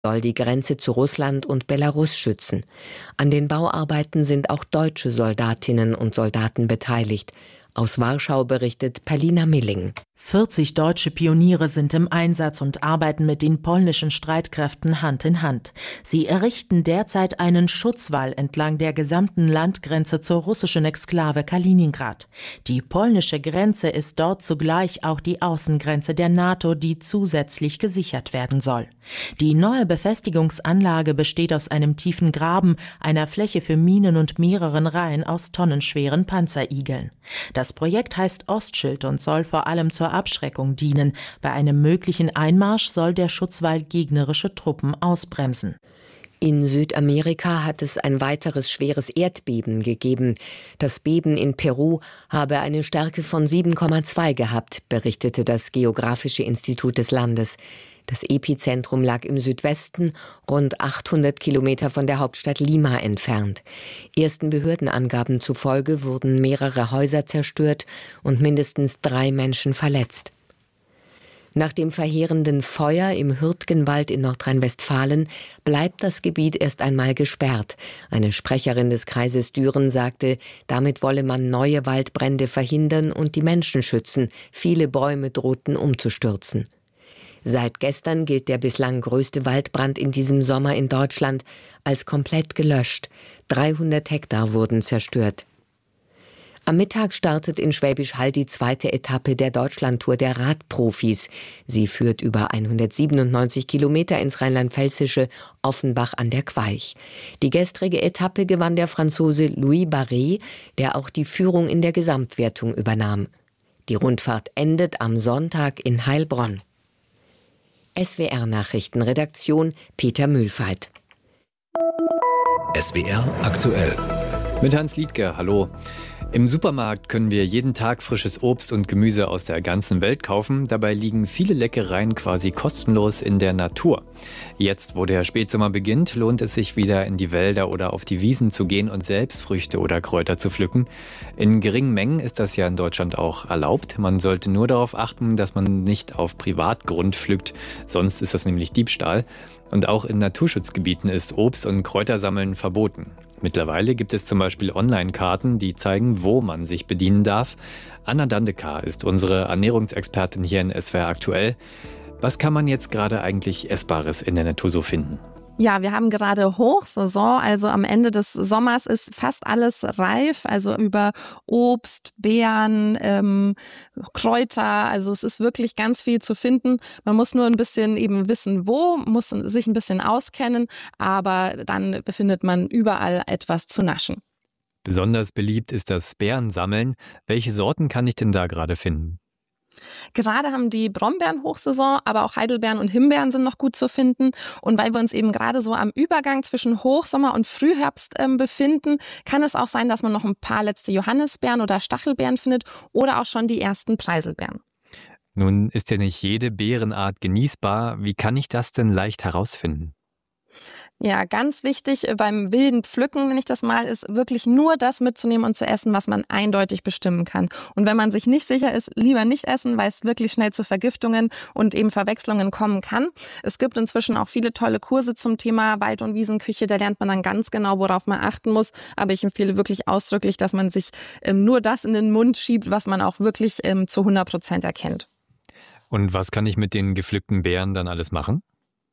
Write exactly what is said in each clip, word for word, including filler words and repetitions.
soll die Grenze zu Russland und Belarus schützen. An den Bauarbeiten sind auch deutsche Soldatinnen und Soldaten beteiligt. Aus Warschau berichtet Palina Milling. vierzig deutsche Pioniere sind im Einsatz und arbeiten mit den polnischen Streitkräften Hand in Hand. Sie errichten derzeit einen Schutzwall entlang der gesamten Landgrenze zur russischen Exklave Kaliningrad. Die polnische Grenze ist dort zugleich auch die Außengrenze der NATO, die zusätzlich gesichert werden soll. Die neue Befestigungsanlage besteht aus einem tiefen Graben, einer Fläche für Minen und mehreren Reihen aus tonnenschweren Panzerigeln. Das Projekt heißt Ostschild und soll vor allem zur Abschreckung dienen. Bei einem möglichen Einmarsch soll der Schutzwall gegnerische Truppen ausbremsen. In Südamerika hat es ein weiteres schweres Erdbeben gegeben. Das Beben in Peru habe eine Stärke von sieben Komma zwei gehabt, berichtete das Geografische Institut des Landes. Das Epizentrum lag im Südwesten, rund achthundert Kilometer von der Hauptstadt Lima entfernt. Ersten Behördenangaben zufolge wurden mehrere Häuser zerstört und mindestens drei Menschen verletzt. Nach dem verheerenden Feuer im Hürtgenwald in Nordrhein-Westfalen bleibt das Gebiet erst einmal gesperrt. Eine Sprecherin des Kreises Düren sagte, damit wolle man neue Waldbrände verhindern und die Menschen schützen. Viele Bäume drohten umzustürzen. Seit gestern gilt der bislang größte Waldbrand in diesem Sommer in Deutschland als komplett gelöscht. dreihundert Hektar wurden zerstört. Am Mittag startet in Schwäbisch Hall die zweite Etappe der Deutschlandtour der Radprofis. Sie führt über hundertsiebenundneunzig Kilometer ins rheinland-pfälzische Offenbach an der Queich. Die gestrige Etappe gewann der Franzose Louis Barret, der auch die Führung in der Gesamtwertung übernahm. Die Rundfahrt endet am Sonntag in Heilbronn. S W R-Nachrichtenredaktion Peter Mühlfeit. S W R aktuell. Mit Hans Liedger, hallo. Im Supermarkt können wir jeden Tag frisches Obst und Gemüse aus der ganzen Welt kaufen. Dabei liegen viele Leckereien quasi kostenlos in der Natur. Jetzt, wo der Spätsommer beginnt, lohnt es sich wieder in die Wälder oder auf die Wiesen zu gehen und selbst Früchte oder Kräuter zu pflücken. In geringen Mengen ist das ja in Deutschland auch erlaubt. Man sollte nur darauf achten, dass man nicht auf Privatgrund pflückt, sonst ist das nämlich Diebstahl. Und auch in Naturschutzgebieten ist Obst- und Kräutersammeln verboten. Mittlerweile gibt es zum Beispiel Online-Karten, die zeigen, wo man sich bedienen darf. Anna Dandekar ist unsere Ernährungsexpertin hier in S W R aktuell. Was kann man jetzt gerade eigentlich Essbares in der Natur so finden? Ja, wir haben gerade Hochsaison, also am Ende des Sommers ist fast alles reif, also über Obst, Beeren, ähm, Kräuter, also es ist wirklich ganz viel zu finden. Man muss nur ein bisschen eben wissen, wo, muss sich ein bisschen auskennen, aber dann findet man überall etwas zu naschen. Besonders beliebt ist das Beerensammeln. Welche Sorten kann ich denn da gerade finden? Gerade haben die Brombeeren Hochsaison, aber auch Heidelbeeren und Himbeeren sind noch gut zu finden. Und weil wir uns eben gerade so am Übergang zwischen Hochsommer und Frühherbst ähm, befinden, kann es auch sein, dass man noch ein paar letzte Johannisbeeren oder Stachelbeeren findet oder auch schon die ersten Preiselbeeren. Nun ist ja nicht jede Beerenart genießbar. Wie kann ich das denn leicht herausfinden? Ja, ganz wichtig beim wilden Pflücken, nenne ich das mal, ist wirklich nur das mitzunehmen und zu essen, was man eindeutig bestimmen kann. Und wenn man sich nicht sicher ist, lieber nicht essen, weil es wirklich schnell zu Vergiftungen und eben Verwechslungen kommen kann. Es gibt inzwischen auch viele tolle Kurse zum Thema Wald- und Wiesenküche. Da lernt man dann ganz genau, worauf man achten muss. Aber ich empfehle wirklich ausdrücklich, dass man sich ähm, nur das in den Mund schiebt, was man auch wirklich ähm, zu hundert Prozent erkennt. Und was kann ich mit den gepflückten Beeren dann alles machen?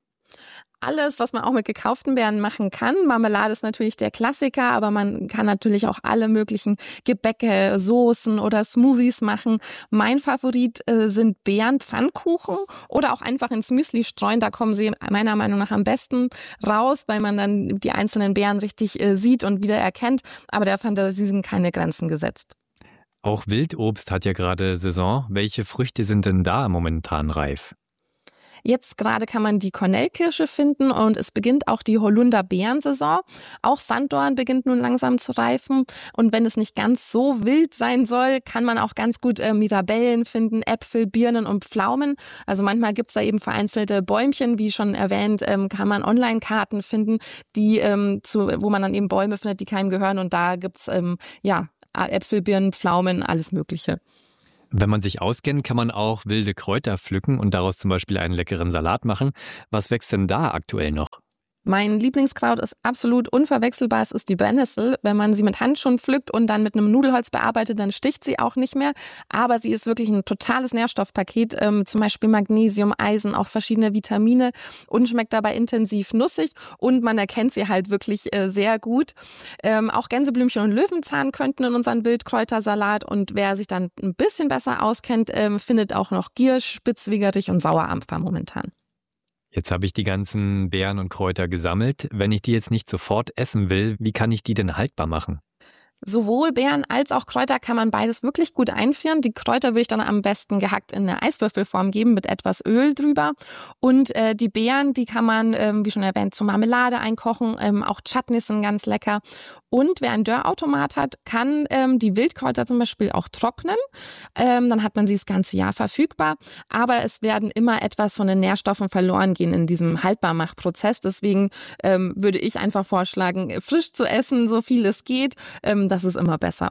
Alles, was man auch mit gekauften Beeren machen kann. Marmelade ist natürlich der Klassiker, aber man kann natürlich auch alle möglichen Gebäcke, Soßen oder Smoothies machen. Mein Favorit äh, sind Beerenpfannkuchen oder auch einfach ins Müsli streuen. Da kommen sie meiner Meinung nach am besten raus, weil man dann die einzelnen Beeren richtig äh, sieht und wieder erkennt. Aber der Fantasie sind keine Grenzen gesetzt. Auch Wildobst hat ja gerade Saison. Welche Früchte sind denn da momentan reif? Jetzt gerade kann man die Kornelkirsche finden und es beginnt auch die Holunder-Beerensaison. Auch Sanddorn beginnt nun langsam zu reifen. Und wenn es nicht ganz so wild sein soll, kann man auch ganz gut äh, Mirabellen finden, Äpfel, Birnen und Pflaumen. Also manchmal gibt's da eben vereinzelte Bäumchen, wie schon erwähnt, ähm, kann man Online-Karten finden, die ähm, zu, wo man dann eben Bäume findet, die keinem gehören. Und da gibt's ähm, ja Äpfel, Birnen, Pflaumen, alles Mögliche. Wenn man sich auskennt, kann man auch wilde Kräuter pflücken und daraus zum Beispiel einen leckeren Salat machen. Was wächst denn da aktuell noch? Mein Lieblingskraut ist absolut unverwechselbar. Es ist die Brennnessel. Wenn man sie mit Handschuhen pflückt und dann mit einem Nudelholz bearbeitet, dann sticht sie auch nicht mehr. Aber sie ist wirklich ein totales Nährstoffpaket. Ähm, zum Beispiel Magnesium, Eisen, auch verschiedene Vitamine und schmeckt dabei intensiv nussig. Und man erkennt sie halt wirklich äh, sehr gut. Ähm, auch Gänseblümchen und Löwenzahn könnten in unseren Wildkräutersalat. Und wer sich dann ein bisschen besser auskennt, ähm, findet auch noch Giersch, Spitzwegerich und Sauerampfer momentan. Jetzt habe ich die ganzen Beeren und Kräuter gesammelt. Wenn ich die jetzt nicht sofort essen will, wie kann ich die denn haltbar machen? Sowohl Beeren als auch Kräuter kann man beides wirklich gut einfrieren. Die Kräuter würde ich dann am besten gehackt in eine Eiswürfelform geben mit etwas Öl drüber. Und äh, die Beeren, die kann man, ähm, wie schon erwähnt, zur Marmelade einkochen. Ähm, auch Chutneys sind ganz lecker. Und wer einen Dörrautomat hat, kann ähm, die Wildkräuter zum Beispiel auch trocknen. Ähm, dann hat man sie das ganze Jahr verfügbar. Aber es werden immer etwas von den Nährstoffen verloren gehen in diesem Haltbarmachprozess. Deswegen ähm, würde ich einfach vorschlagen, frisch zu essen, so viel es geht. Ähm, das ist immer besser.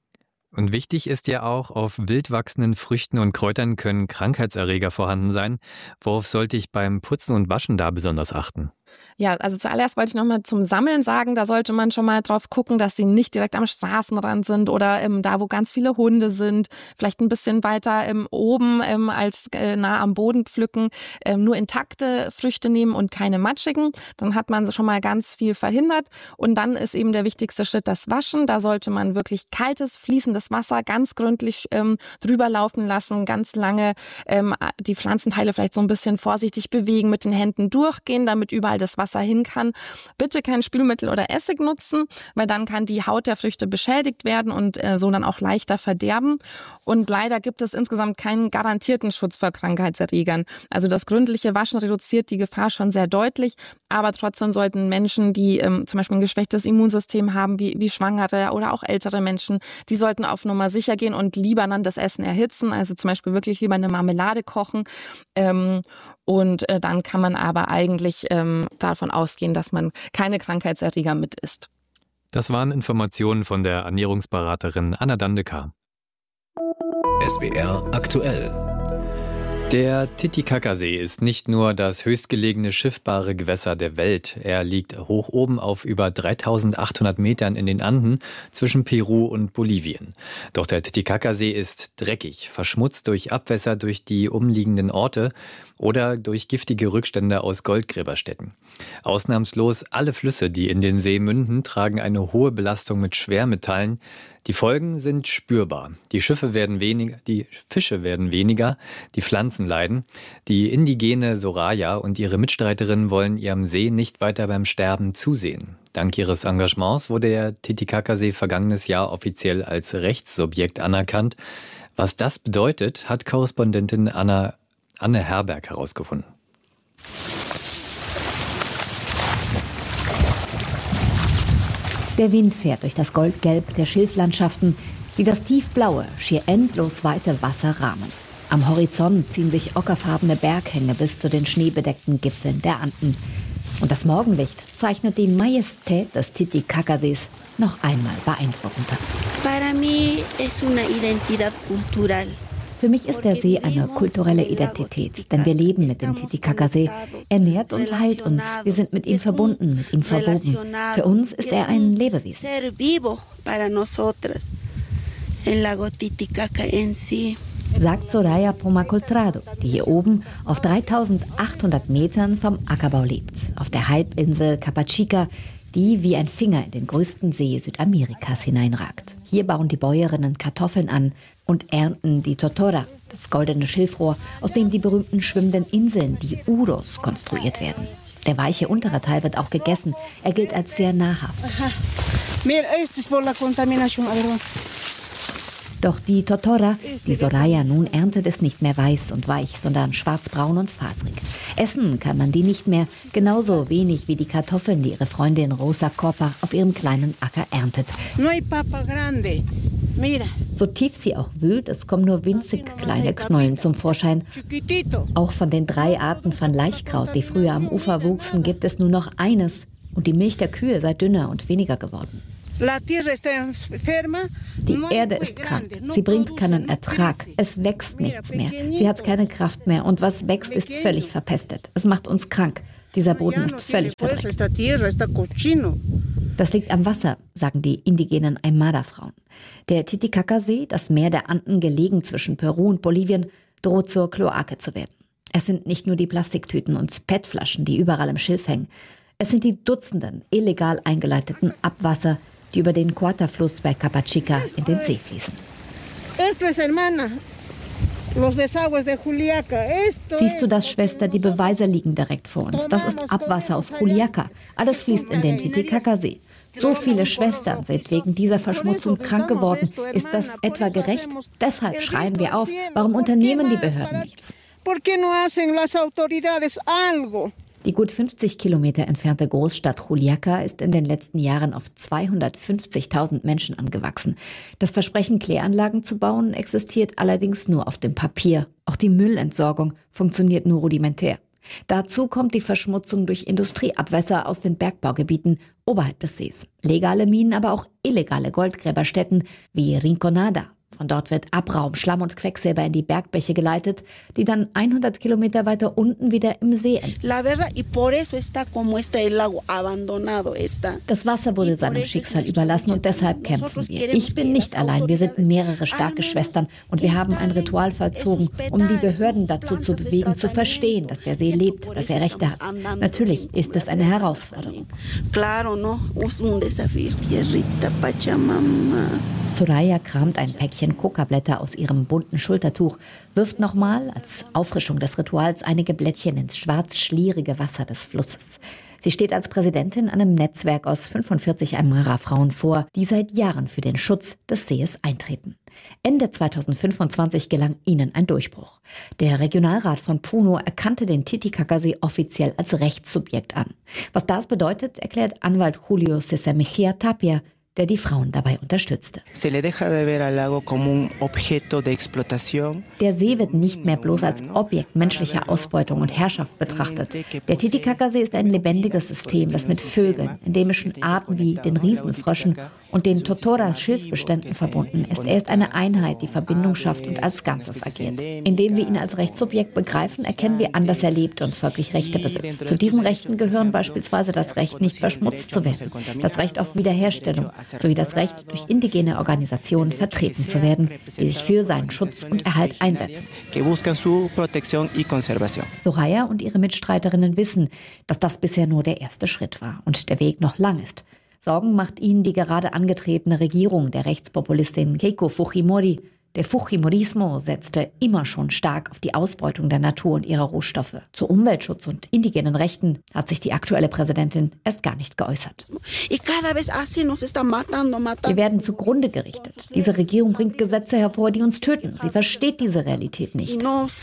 Und wichtig ist ja auch, auf wild wachsenden Früchten und Kräutern können Krankheitserreger vorhanden sein. Worauf sollte ich beim Putzen und Waschen da besonders achten? Ja, also zuallererst wollte ich nochmal zum Sammeln sagen, da sollte man schon mal drauf gucken, dass sie nicht direkt am Straßenrand sind oder ähm, da, wo ganz viele Hunde sind, vielleicht ein bisschen weiter ähm, oben ähm, als äh, nah am Boden pflücken, ähm, nur intakte Früchte nehmen und keine matschigen. Dann hat man schon mal ganz viel verhindert. Und dann ist eben der wichtigste Schritt das Waschen. Da sollte man wirklich kaltes, fließendes Wasser ganz gründlich ähm, drüber laufen lassen, ganz lange ähm, die Pflanzenteile vielleicht so ein bisschen vorsichtig bewegen, mit den Händen durchgehen, damit überall das Wasser hin kann. Bitte kein Spülmittel oder Essig nutzen, weil dann kann die Haut der Früchte beschädigt werden und äh, so dann auch leichter verderben. Und leider gibt es insgesamt keinen garantierten Schutz vor Krankheitserregern. Also das gründliche Waschen reduziert die Gefahr schon sehr deutlich, aber trotzdem sollten Menschen, die ähm, zum Beispiel ein geschwächtes Immunsystem haben, wie, wie Schwangere oder auch ältere Menschen, die sollten auf Nummer sicher gehen und lieber dann das Essen erhitzen, also zum Beispiel wirklich lieber eine Marmelade kochen. Ähm, und äh, dann kann man aber eigentlich ähm, davon ausgehen, dass man keine Krankheitserreger mit isst. Das waren Informationen von der Ernährungsberaterin Anna Dandecker. S W R aktuell. Der Titicacasee ist nicht nur das höchstgelegene schiffbare Gewässer der Welt. Er liegt hoch oben auf über dreitausendachthundert Metern in den Anden zwischen Peru und Bolivien. Doch der Titicacasee ist dreckig, verschmutzt durch Abwässer durch die umliegenden Orte oder durch giftige Rückstände aus Goldgräberstätten. Ausnahmslos alle Flüsse, die in den See münden, tragen eine hohe Belastung mit Schwermetallen. Die Folgen sind spürbar. Die Schiffe werden weniger, die Fische werden weniger, die Pflanzen leiden. Die indigene Soraya und ihre Mitstreiterinnen wollen ihrem See nicht weiter beim Sterben zusehen. Dank ihres Engagements wurde der Titicacasee vergangenes Jahr offiziell als Rechtssubjekt anerkannt. Was das bedeutet, hat Korrespondentin Anna, Anne Herberg herausgefunden. Der Wind fährt durch das Goldgelb der Schilflandschaften, die das tiefblaue, schier endlos weite Wasser rahmen. Am Horizont ziehen sich ockerfarbene Berghänge bis zu den schneebedeckten Gipfeln der Anden. Und das Morgenlicht zeichnet die Majestät des Titicacasees noch einmal beeindruckender. Für mich ist der See eine kulturelle Identität, denn wir leben mit dem Titicacasee. Er nährt und heilt uns. Wir sind mit ihm verbunden, mit ihm verwoben. Für uns ist er ein Lebewesen. Sagt Soraya Pomacoltrado, die hier oben auf dreitausendachthundert Metern vom Ackerbau lebt. Auf der Halbinsel Capachica, die wie ein Finger in den größten See Südamerikas hineinragt. Hier bauen die Bäuerinnen Kartoffeln an und ernten die Totora, das goldene Schilfrohr, aus dem die berühmten schwimmenden Inseln, die Uros, konstruiert werden. Der weiche untere Teil wird auch gegessen. Er gilt als sehr nahrhaft. Doch die Totora, die Soraya nun erntet, ist nicht mehr weiß und weich, sondern schwarzbraun und fasrig. Essen kann man die nicht mehr, genauso wenig wie die Kartoffeln, die ihre Freundin Rosa Corpa auf ihrem kleinen Acker erntet. So tief sie auch wühlt, es kommen nur winzig kleine Knollen zum Vorschein. Auch von den drei Arten von Laichkraut, die früher am Ufer wuchsen, gibt es nur noch eines. Und die Milch der Kühe sei dünner und weniger geworden. Die Erde ist krank. Sie bringt keinen Ertrag. Es wächst nichts mehr. Sie hat keine Kraft mehr. Und was wächst, ist völlig verpestet. Es macht uns krank. Dieser Boden ist völlig verdreckt. Das liegt am Wasser, sagen die indigenen Aymara-Frauen. Der Titicaca-See, das Meer der Anden gelegen zwischen Peru und Bolivien, droht zur Kloake zu werden. Es sind nicht nur die Plastiktüten und P E T-Flaschen, die überall im Schilf hängen. Es sind die Dutzenden illegal eingeleiteten Abwasser, die über den Coata-Fluss bei Capachica in den See fließen. Siehst du das, Schwester? Die Beweise liegen direkt vor uns. Das ist Abwasser aus Juliaca. Alles fließt in den Titicaca-See. So viele Schwestern sind wegen dieser Verschmutzung krank geworden. Ist das etwa gerecht? Deshalb schreien wir auf. Warum unternehmen die Behörden nichts? Die gut fünfzig Kilometer entfernte Großstadt Juliaca ist in den letzten Jahren auf zweihundertfünfzigtausend Menschen angewachsen. Das Versprechen, Kläranlagen zu bauen, existiert allerdings nur auf dem Papier. Auch die Müllentsorgung funktioniert nur rudimentär. Dazu kommt die Verschmutzung durch Industrieabwässer aus den Bergbaugebieten oberhalb des Sees. Legale Minen, aber auch illegale Goldgräberstätten wie Rinconada. Von dort wird Abraum, Schlamm und Quecksilber in die Bergbäche geleitet, die dann hundert Kilometer weiter unten wieder im See enden. Das Wasser wurde seinem Schicksal überlassen und deshalb kämpfen wir. Ich bin nicht allein, wir sind mehrere starke Schwestern und wir haben ein Ritual vollzogen, um die Behörden dazu zu bewegen, zu verstehen, dass der See lebt, dass er Rechte hat. Natürlich ist es eine Herausforderung. Soraya kramt ein Päckchen Kokablätter aus ihrem bunten Schultertuch, wirft nochmal als Auffrischung des Rituals einige Blättchen ins schwarz-schlierige Wasser des Flusses. Sie steht als Präsidentin einem Netzwerk aus fünfundvierzig Aymara-Frauen vor, die seit Jahren für den Schutz des Sees eintreten. Ende zweitausendfünfundzwanzig gelang ihnen ein Durchbruch. Der Regionalrat von Puno erkannte den Titicaca-See offiziell als Rechtssubjekt an. Was das bedeutet, erklärt Anwalt Julio César Mejía Tapia, der die Frauen dabei unterstützte. Der See wird nicht mehr bloß als Objekt menschlicher Ausbeutung und Herrschaft betrachtet. Der Titicaca-See ist ein lebendiges System, das mit Vögeln, endemischen Arten wie den Riesenfröschen und den Totora-Schilfbeständen verbunden ist. Er ist eine Einheit, die Verbindung schafft und als Ganzes agiert. Indem wir ihn als Rechtssubjekt begreifen, erkennen wir an, dass er lebt und folglich Rechte besitzt. Zu diesen Rechten gehören beispielsweise das Recht, nicht verschmutzt zu werden, das Recht auf Wiederherstellung, sowie das Recht, durch indigene Organisationen vertreten zu werden, die sich für seinen Schutz und Erhalt einsetzen. Soraya und ihre Mitstreiterinnen wissen, dass das bisher nur der erste Schritt war und der Weg noch lang ist. Sorgen macht ihnen die gerade angetretene Regierung der Rechtspopulistin Keiko Fujimori. Der Fujimorismo setzte immer schon stark auf die Ausbeutung der Natur und ihrer Rohstoffe. Zu Umweltschutz und indigenen Rechten hat sich die aktuelle Präsidentin erst gar nicht geäußert. Wir werden zugrunde gerichtet. Diese Regierung bringt Gesetze hervor, die uns töten. Sie versteht diese Realität nicht,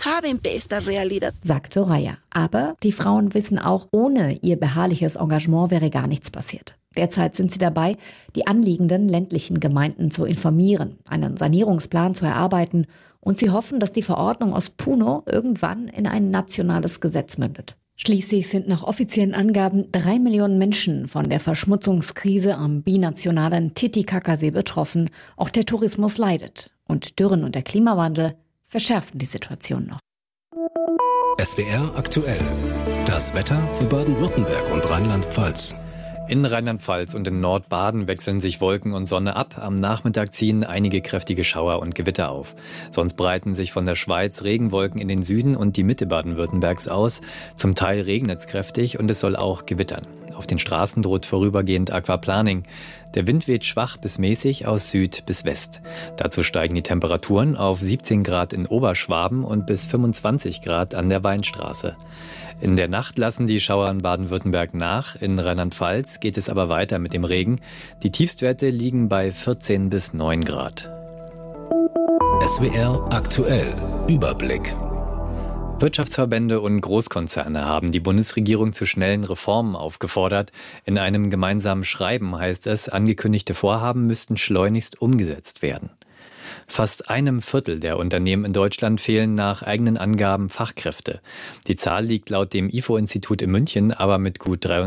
sagt Soraya. Aber die Frauen wissen auch, ohne ihr beharrliches Engagement wäre gar nichts passiert. Derzeit sind sie dabei, die anliegenden ländlichen Gemeinden zu informieren, einen Sanierungsplan zu erarbeiten und sie hoffen, dass die Verordnung aus Puno irgendwann in ein nationales Gesetz mündet. Schließlich sind nach offiziellen Angaben drei Millionen Menschen von der Verschmutzungskrise am binationalen Titicaca-See betroffen. Auch der Tourismus leidet und Dürren und der Klimawandel verschärfen die Situation noch. S W R aktuell. Das Wetter für Baden-Württemberg und Rheinland-Pfalz. In Rheinland-Pfalz und in Nordbaden wechseln sich Wolken und Sonne ab. Am Nachmittag ziehen einige kräftige Schauer und Gewitter auf. Sonst breiten sich von der Schweiz Regenwolken in den Süden und die Mitte Baden-Württembergs aus. Zum Teil regnet es kräftig und es soll auch gewittern. Auf den Straßen droht vorübergehend Aquaplaning. Der Wind weht schwach bis mäßig aus Süd bis West. Dazu steigen die Temperaturen auf siebzehn Grad in Oberschwaben und bis fünfundzwanzig Grad an der Weinstraße. In der Nacht lassen die Schauer in Baden-Württemberg nach. In Rheinland-Pfalz geht es aber weiter mit dem Regen. Die Tiefstwerte liegen bei vierzehn bis neun Grad. S W R aktuell. Überblick. Wirtschaftsverbände und Großkonzerne haben die Bundesregierung zu schnellen Reformen aufgefordert. In einem gemeinsamen Schreiben heißt es, angekündigte Vorhaben müssten schleunigst umgesetzt werden. Fast einem Viertel der Unternehmen in Deutschland fehlen nach eigenen Angaben Fachkräfte. Die Zahl liegt laut dem I F O-Institut in München aber mit gut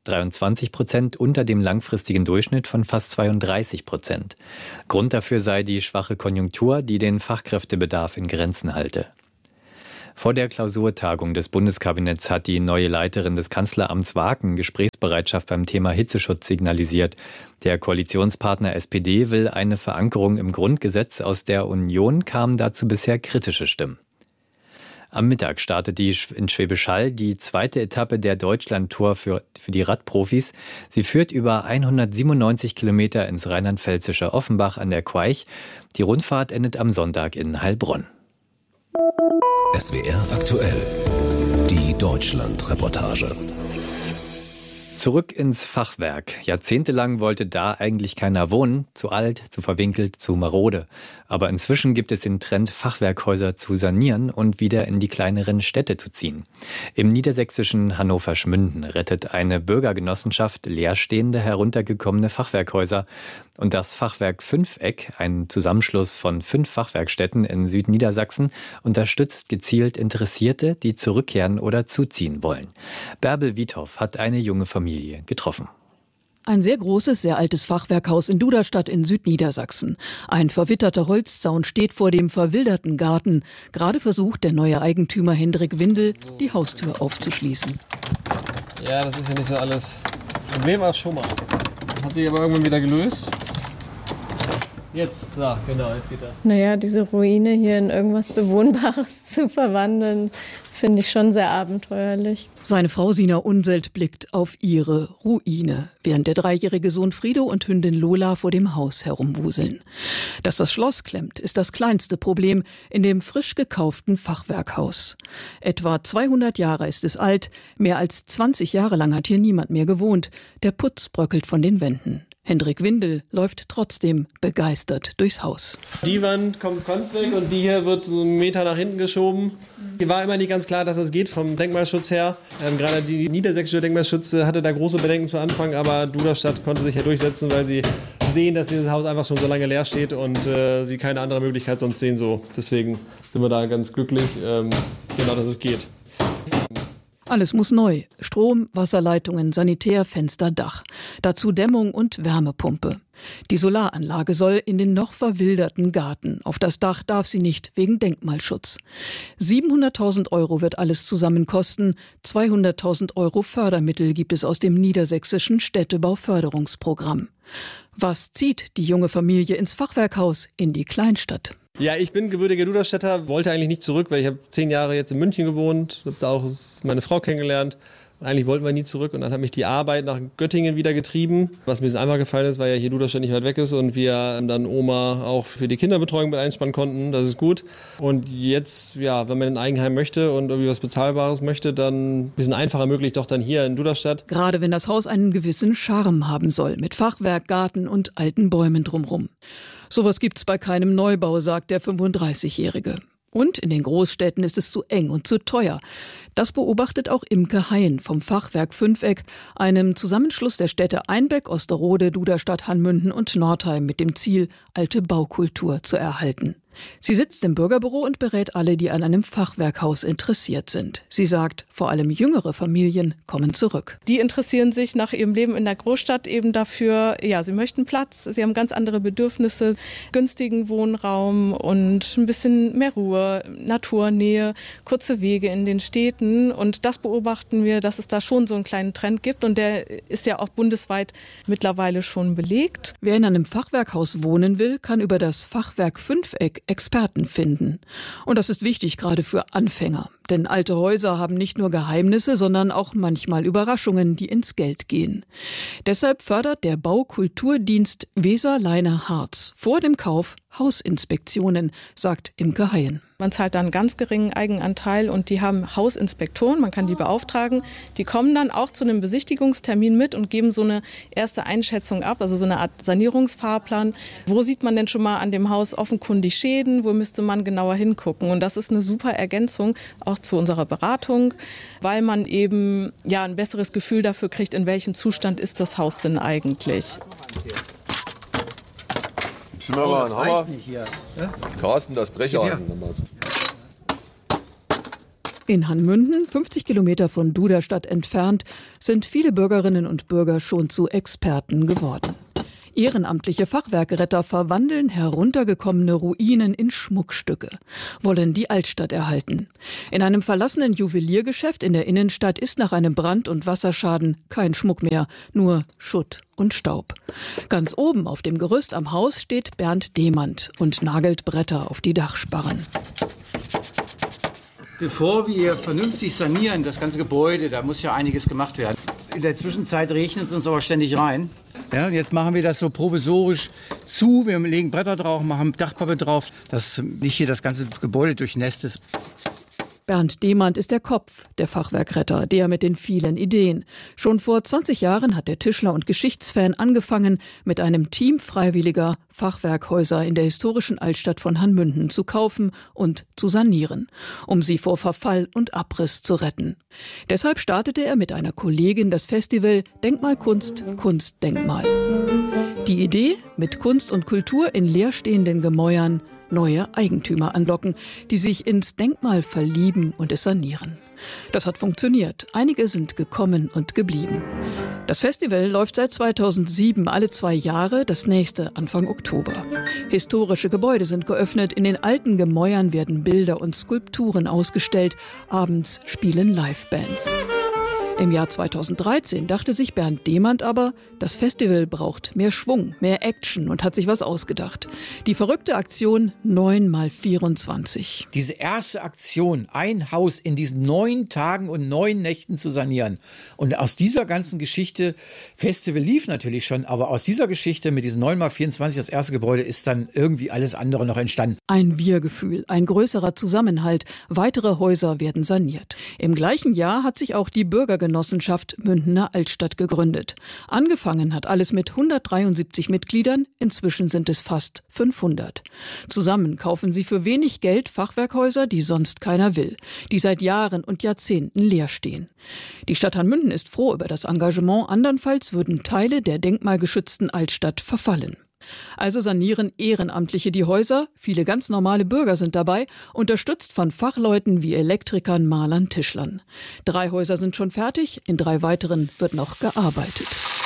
dreiundzwanzig Prozent unter dem langfristigen Durchschnitt von fast zweiunddreißig Prozent. Grund dafür sei die schwache Konjunktur, die den Fachkräftebedarf in Grenzen halte. Vor der Klausurtagung des Bundeskabinetts hat die neue Leiterin des Kanzleramts Waken Gesprächsbereitschaft beim Thema Hitzeschutz signalisiert. Der Koalitionspartner S P D will eine Verankerung im Grundgesetz. Aus der Union kamen dazu bisher kritische Stimmen. Am Mittag startet die in Schwäbisch Hall die zweite Etappe der Deutschland-Tour für, für die Radprofis. Sie führt über hundertsiebenundneunzig Kilometer ins rheinland-pfälzische Offenbach an der Queich. Die Rundfahrt endet am Sonntag in Heilbronn. S W R aktuell. Die Deutschland-Reportage. Zurück ins Fachwerk. Jahrzehntelang wollte da eigentlich keiner wohnen. Zu alt, zu verwinkelt, zu marode. Aber inzwischen gibt es den Trend, Fachwerkhäuser zu sanieren und wieder in die kleineren Städte zu ziehen. Im niedersächsischen Hannover-Schmünden rettet eine Bürgergenossenschaft leerstehende, heruntergekommene Fachwerkhäuser. Und das Fachwerk Fünfeck, ein Zusammenschluss von fünf Fachwerkstätten in Südniedersachsen, unterstützt gezielt Interessierte, die zurückkehren oder zuziehen wollen. Bärbel Wiethoff hat eine junge Familie getroffen. Ein sehr großes, sehr altes Fachwerkhaus in Duderstadt in Südniedersachsen. Ein verwitterter Holzzaun steht vor dem verwilderten Garten. Gerade versucht der neue Eigentümer Hendrik Windel, die Haustür aufzuschließen. Ja, das ist ja nicht so alles. Problem war es schon mal. Hat sich aber irgendwann wieder gelöst. Jetzt, ja, genau, jetzt geht das. Naja, diese Ruine hier in irgendwas Bewohnbares zu verwandeln, finde ich schon sehr abenteuerlich. Seine Frau Sina Unselt blickt auf ihre Ruine, während der dreijährige Sohn Frido und Hündin Lola vor dem Haus herumwuseln. Dass das Schloss klemmt, ist das kleinste Problem in dem frisch gekauften Fachwerkhaus. Etwa zweihundert Jahre ist es alt, mehr als zwanzig Jahre lang hat hier niemand mehr gewohnt. Der Putz bröckelt von den Wänden. Hendrik Windel läuft trotzdem begeistert durchs Haus. Die Wand kommt ganz weg und die hier wird so einen Meter nach hinten geschoben. Hier war immer nicht ganz klar, dass das geht vom Denkmalschutz her. Ähm, gerade die niedersächsische Denkmalschutz hatte da große Bedenken zu Anfang, aber Duderstadt konnte sich ja durchsetzen, weil sie sehen, dass dieses Haus einfach schon so lange leer steht und äh, sie keine andere Möglichkeit sonst sehen. So. Deswegen sind wir da ganz glücklich, ähm, genau, dass es geht. Alles muss neu. Strom, Wasserleitungen, Sanitär, Fenster, Dach. Dazu Dämmung und Wärmepumpe. Die Solaranlage soll in den noch verwilderten Garten. Auf das Dach darf sie nicht, wegen Denkmalschutz. siebenhunderttausend Euro wird alles zusammen kosten. zweihunderttausend Euro Fördermittel gibt es aus dem niedersächsischen Städtebauförderungsprogramm. Was zieht die junge Familie ins Fachwerkhaus in die Kleinstadt? Ja, ich bin gebürtiger Duderstädter, wollte eigentlich nicht zurück, weil ich habe zehn Jahre jetzt in München gewohnt, habe da auch meine Frau kennengelernt. Und eigentlich wollten wir nie zurück und dann hat mich die Arbeit nach Göttingen wieder getrieben. Was mir so einfach gefallen ist, weil ja hier Duderstadt nicht weit weg ist und wir dann Oma auch für die Kinderbetreuung mit einspannen konnten. Das ist gut. Und jetzt, ja, wenn man ein Eigenheim möchte und irgendwie was Bezahlbares möchte, dann ein bisschen einfacher möglich doch dann hier in Duderstadt. Gerade wenn das Haus einen gewissen Charme haben soll, mit Fachwerk, Garten und alten Bäumen drumherum. Sowas gibt's bei keinem Neubau, sagt der fünfunddreißigjährige. Und in den Großstädten ist es zu eng und zu teuer. Das beobachtet auch Imke Hein vom Fachwerk Fünfeck, einem Zusammenschluss der Städte Einbeck, Osterode, Duderstadt, Hanmünden und Nordheim mit dem Ziel, alte Baukultur zu erhalten. Sie sitzt im Bürgerbüro und berät alle, die an einem Fachwerkhaus interessiert sind. Sie sagt, vor allem jüngere Familien kommen zurück. Die interessieren sich nach ihrem Leben in der Großstadt eben dafür, ja, sie möchten Platz, sie haben ganz andere Bedürfnisse, günstigen Wohnraum und ein bisschen mehr Ruhe, Naturnähe, kurze Wege in den Städten. Und das beobachten wir, dass es da schon so einen kleinen Trend gibt und der ist ja auch bundesweit mittlerweile schon belegt. Wer in einem Fachwerkhaus wohnen will, kann über das Fachwerk Fünfeck Experten finden. Und das ist wichtig, gerade für Anfänger. Denn alte Häuser haben nicht nur Geheimnisse, sondern auch manchmal Überraschungen, die ins Geld gehen. Deshalb fördert der Baukulturdienst Weser-Leiner-Harz vor dem Kauf Hausinspektionen, sagt Imke Hein. Man zahlt dann einen ganz geringen Eigenanteil und die haben Hausinspektoren, man kann die beauftragen. Die kommen dann auch zu einem Besichtigungstermin mit und geben so eine erste Einschätzung ab, also so eine Art Sanierungsfahrplan. Wo sieht man denn schon mal an dem Haus offenkundig Schäden, wo müsste man genauer hingucken? Und das ist eine super Ergänzung auch zu unserer Beratung, weil man eben ja ein besseres Gefühl dafür kriegt, in welchem Zustand ist das Haus denn eigentlich. Sind wir mal ein Hammer? Carsten, das Brecheisen. In Hanmünden, fünfzig Kilometer von Duderstadt entfernt, sind viele Bürgerinnen und Bürger schon zu Experten geworden. Ehrenamtliche Fachwerkretter verwandeln heruntergekommene Ruinen in Schmuckstücke, wollen die Altstadt erhalten. In einem verlassenen Juweliergeschäft in der Innenstadt ist nach einem Brand- und Wasserschaden kein Schmuck mehr, nur Schutt und Staub. Ganz oben auf dem Gerüst am Haus steht Bernd Demand und nagelt Bretter auf die Dachsparren. Bevor wir vernünftig sanieren, das ganze Gebäude, da muss ja einiges gemacht werden. In der Zwischenzeit regnet es uns aber ständig rein. Ja, jetzt machen wir das so provisorisch zu. Wir legen Bretter drauf, machen Dachpappe drauf, dass nicht hier das ganze Gebäude durchnässt ist. Bernd Demand ist der Kopf der Fachwerkretter, der mit den vielen Ideen. Schon vor zwanzig Jahren hat der Tischler und Geschichtsfan angefangen, mit einem Team freiwilliger Fachwerkhäuser in der historischen Altstadt von Hanmünden zu kaufen und zu sanieren, um sie vor Verfall und Abriss zu retten. Deshalb startete er mit einer Kollegin das Festival Denkmalkunst, Kunstdenkmal. Die Idee, mit Kunst und Kultur in leerstehenden Gemäuern neue Eigentümer anlocken, die sich ins Denkmal verlieben und es sanieren. Das hat funktioniert. Einige sind gekommen und geblieben. Das Festival läuft seit zweitausendsieben alle zwei Jahre, das nächste Anfang Oktober. Historische Gebäude sind geöffnet, in den alten Gemäuern werden Bilder und Skulpturen ausgestellt, abends spielen Livebands. Im Jahr zweitausenddreizehn dachte sich Bernd Demand aber, das Festival braucht mehr Schwung, mehr Action und hat sich was ausgedacht. Die verrückte Aktion neun mal vierundzwanzig. Diese erste Aktion, ein Haus in diesen neun Tagen und neun Nächten zu sanieren. Und aus dieser ganzen Geschichte, Festival lief natürlich schon, aber aus dieser Geschichte mit diesen neun mal vierundzwanzig, das erste Gebäude, ist dann irgendwie alles andere noch entstanden. Ein Wir-Gefühl, ein größerer Zusammenhalt, weitere Häuser werden saniert. Im gleichen Jahr hat sich auch die Bürgergenossenschaft Genossenschaft Mündener Altstadt gegründet. Angefangen hat alles mit hundertdreiundsiebzig Mitgliedern, inzwischen sind es fast fünfhundert. Zusammen kaufen sie für wenig Geld Fachwerkhäuser, die sonst keiner will, die seit Jahren und Jahrzehnten leer stehen. Die Stadt Hanmünden ist froh über das Engagement, andernfalls würden Teile der denkmalgeschützten Altstadt verfallen. Also sanieren Ehrenamtliche die Häuser, viele ganz normale Bürger sind dabei, unterstützt von Fachleuten wie Elektrikern, Malern, Tischlern. Drei Häuser sind schon fertig, in drei weiteren wird noch gearbeitet.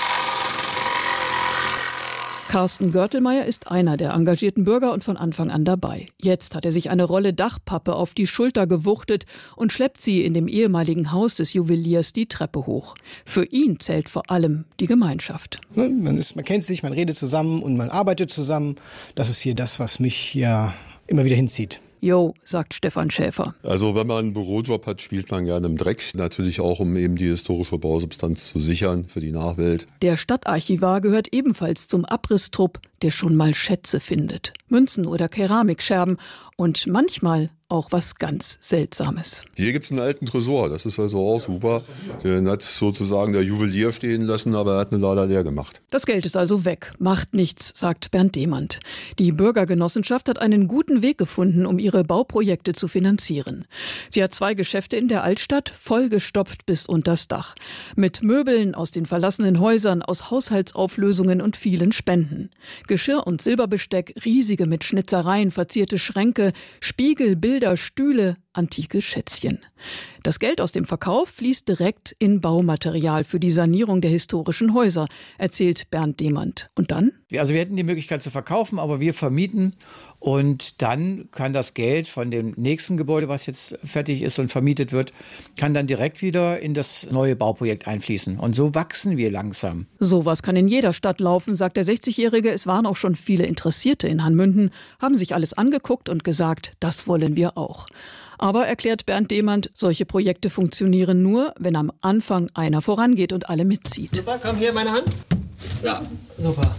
Carsten Görtelmeier ist einer der engagierten Bürger und von Anfang an dabei. Jetzt hat er sich eine Rolle Dachpappe auf die Schulter gewuchtet und schleppt sie in dem ehemaligen Haus des Juweliers die Treppe hoch. Für ihn zählt vor allem die Gemeinschaft. Man, ist, man kennt sich, man redet zusammen und man arbeitet zusammen. Das ist hier das, was mich hier immer wieder hinzieht. Jo, sagt Stefan Schäfer. Also wenn man einen Bürojob hat, spielt man gerne im Dreck. Natürlich auch, um eben die historische Bausubstanz zu sichern für die Nachwelt. Der Stadtarchivar gehört ebenfalls zum Abrisstrupp, der schon mal Schätze findet. Münzen oder Keramikscherben und manchmal auch was ganz Seltsames. Hier gibt es einen alten Tresor, das ist also auch super. Den hat sozusagen der Juwelier stehen lassen, aber er hat ihn leider leer gemacht. Das Geld ist also weg, macht nichts, sagt Bernd Demand. Die Bürgergenossenschaft hat einen guten Weg gefunden, um ihre Bauprojekte zu finanzieren. Sie hat zwei Geschäfte in der Altstadt, vollgestopft bis unters Dach. Mit Möbeln aus den verlassenen Häusern, aus Haushaltsauflösungen und vielen Spenden. Geschirr und Silberbesteck, riesige mit Schnitzereien verzierte Schränke, Spiegel, Bilder, Stühle, antike Schätzchen. Das Geld aus dem Verkauf fließt direkt in Baumaterial für die Sanierung der historischen Häuser, erzählt Bernd Demand. Und dann? Also wir hätten die Möglichkeit zu verkaufen, aber wir vermieten und dann kann das Geld von dem nächsten Gebäude, was jetzt fertig ist und vermietet wird, kann dann direkt wieder in das neue Bauprojekt einfließen. Und so wachsen wir langsam. Sowas kann in jeder Stadt laufen, sagt der sechzigjährige. Es waren auch schon viele Interessierte in Hanmünden, haben sich alles angeguckt und gesagt, das wollen wir auch. Aber, erklärt Bernd Demand, solche Projekte funktionieren nur, wenn am Anfang einer vorangeht und alle mitzieht. Super, komm hier, meine Hand. Ja, super.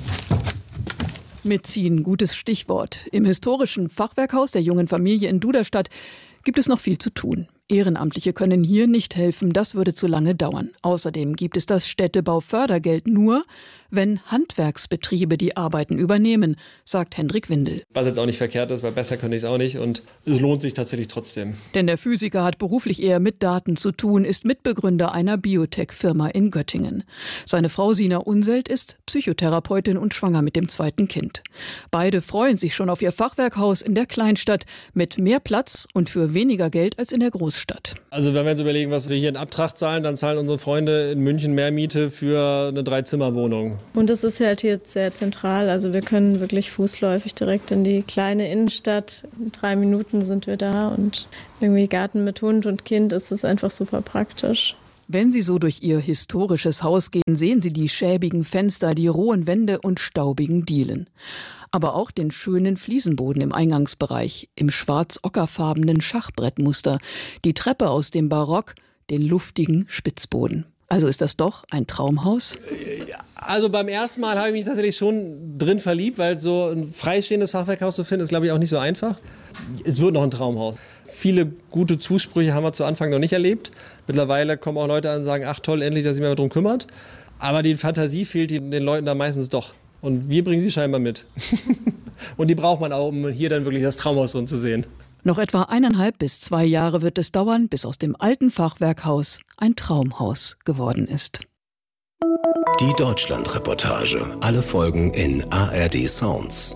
Mitziehen, gutes Stichwort. Im historischen Fachwerkhaus der jungen Familie in Duderstadt gibt es noch viel zu tun. Ehrenamtliche können hier nicht helfen, das würde zu lange dauern. Außerdem gibt es das Städtebaufördergeld nur, wenn Handwerksbetriebe die Arbeiten übernehmen, sagt Hendrik Windel. Was jetzt auch nicht verkehrt ist, weil besser könnte ich es auch nicht und es lohnt sich tatsächlich trotzdem. Denn der Physiker hat beruflich eher mit Daten zu tun, ist Mitbegründer einer Biotech-Firma in Göttingen. Seine Frau Sina Unselt ist Psychotherapeutin und schwanger mit dem zweiten Kind. Beide freuen sich schon auf ihr Fachwerkhaus in der Kleinstadt mit mehr Platz und für weniger Geld als in der Großstadt. Großstadt. Also wenn wir jetzt überlegen, was wir hier in Abtrag zahlen, dann zahlen unsere Freunde in München mehr Miete für eine Dreizimmerwohnung. Und es ist halt hier sehr zentral. Also wir können wirklich fußläufig direkt in die kleine Innenstadt. In drei Minuten sind wir da und irgendwie Garten mit Hund und Kind ist es einfach super praktisch. Wenn Sie so durch Ihr historisches Haus gehen, sehen Sie die schäbigen Fenster, die rohen Wände und staubigen Dielen. Aber auch den schönen Fliesenboden im Eingangsbereich, im schwarz-ockerfarbenen Schachbrettmuster, die Treppe aus dem Barock, den luftigen Spitzboden. Also ist das doch ein Traumhaus? Also beim ersten Mal habe ich mich tatsächlich schon drin verliebt, weil so ein freistehendes Fachwerkhaus zu finden, ist, glaube ich, auch nicht so einfach. Es wird noch ein Traumhaus. Viele gute Zusprüche haben wir zu Anfang noch nicht erlebt. Mittlerweile kommen auch Leute an und sagen, ach toll, endlich, dass sich jemand darum kümmert. Aber die Fantasie fehlt den Leuten da meistens doch. Und wir bringen sie scheinbar mit. Und die braucht man auch, um hier dann wirklich das Traumhaus drin zu sehen. Noch etwa eineinhalb bis zwei Jahre wird es dauern, bis aus dem alten Fachwerkhaus ein Traumhaus geworden ist. Die Deutschlandreportage. Alle Folgen in A R D Sounds.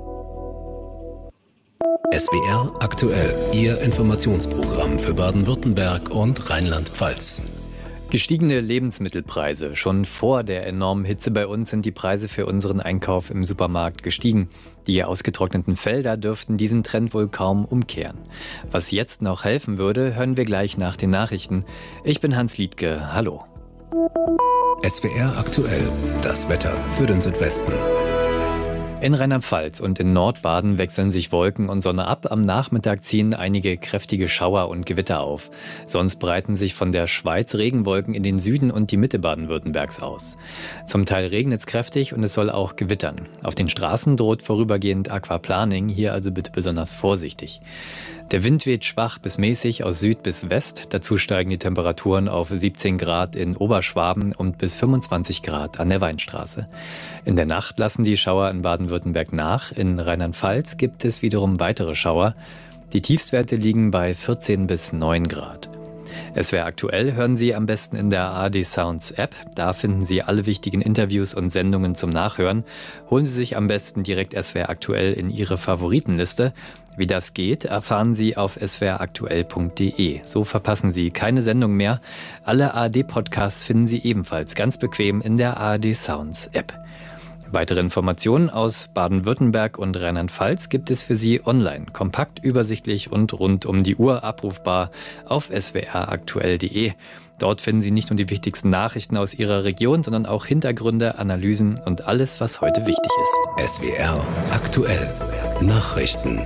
S W R aktuell. Ihr Informationsprogramm für Baden-Württemberg und Rheinland-Pfalz. Gestiegene Lebensmittelpreise. Schon vor der enormen Hitze bei uns sind die Preise für unseren Einkauf im Supermarkt gestiegen. Die ausgetrockneten Felder dürften diesen Trend wohl kaum umkehren. Was jetzt noch helfen würde, hören wir gleich nach den Nachrichten. Ich bin Hans Liedtke. Hallo. S W R aktuell. Das Wetter für den Südwesten. In Rheinland-Pfalz und in Nordbaden wechseln sich Wolken und Sonne ab. Am Nachmittag ziehen einige kräftige Schauer und Gewitter auf. Sonst breiten sich von der Schweiz Regenwolken in den Süden und die Mitte Baden-Württembergs aus. Zum Teil regnet es kräftig und es soll auch gewittern. Auf den Straßen droht vorübergehend Aquaplaning, hier also bitte besonders vorsichtig. Der Wind weht schwach bis mäßig aus Süd bis West. Dazu steigen die Temperaturen auf siebzehn Grad in Oberschwaben und bis fünfundzwanzig Grad an der Weinstraße. In der Nacht lassen die Schauer in Baden-Württemberg nach. In Rheinland-Pfalz gibt es wiederum weitere Schauer. Die Tiefstwerte liegen bei vierzehn bis neun Grad. S W R aktuell hören Sie am besten in der A R D Sounds App. Da finden Sie alle wichtigen Interviews und Sendungen zum Nachhören. Holen Sie sich am besten direkt S W R aktuell in Ihre Favoritenliste. Wie das geht, erfahren Sie auf s w r aktuell punkt d e. So verpassen Sie keine Sendung mehr. Alle A R D-Podcasts finden Sie ebenfalls ganz bequem in der A R D Sounds App. Weitere Informationen aus Baden-Württemberg und Rheinland-Pfalz gibt es für Sie online, kompakt, übersichtlich und rund um die Uhr abrufbar auf s w r aktuell punkt d e. Dort finden Sie nicht nur die wichtigsten Nachrichten aus Ihrer Region, sondern auch Hintergründe, Analysen und alles, was heute wichtig ist. S W R aktuell. Nachrichten.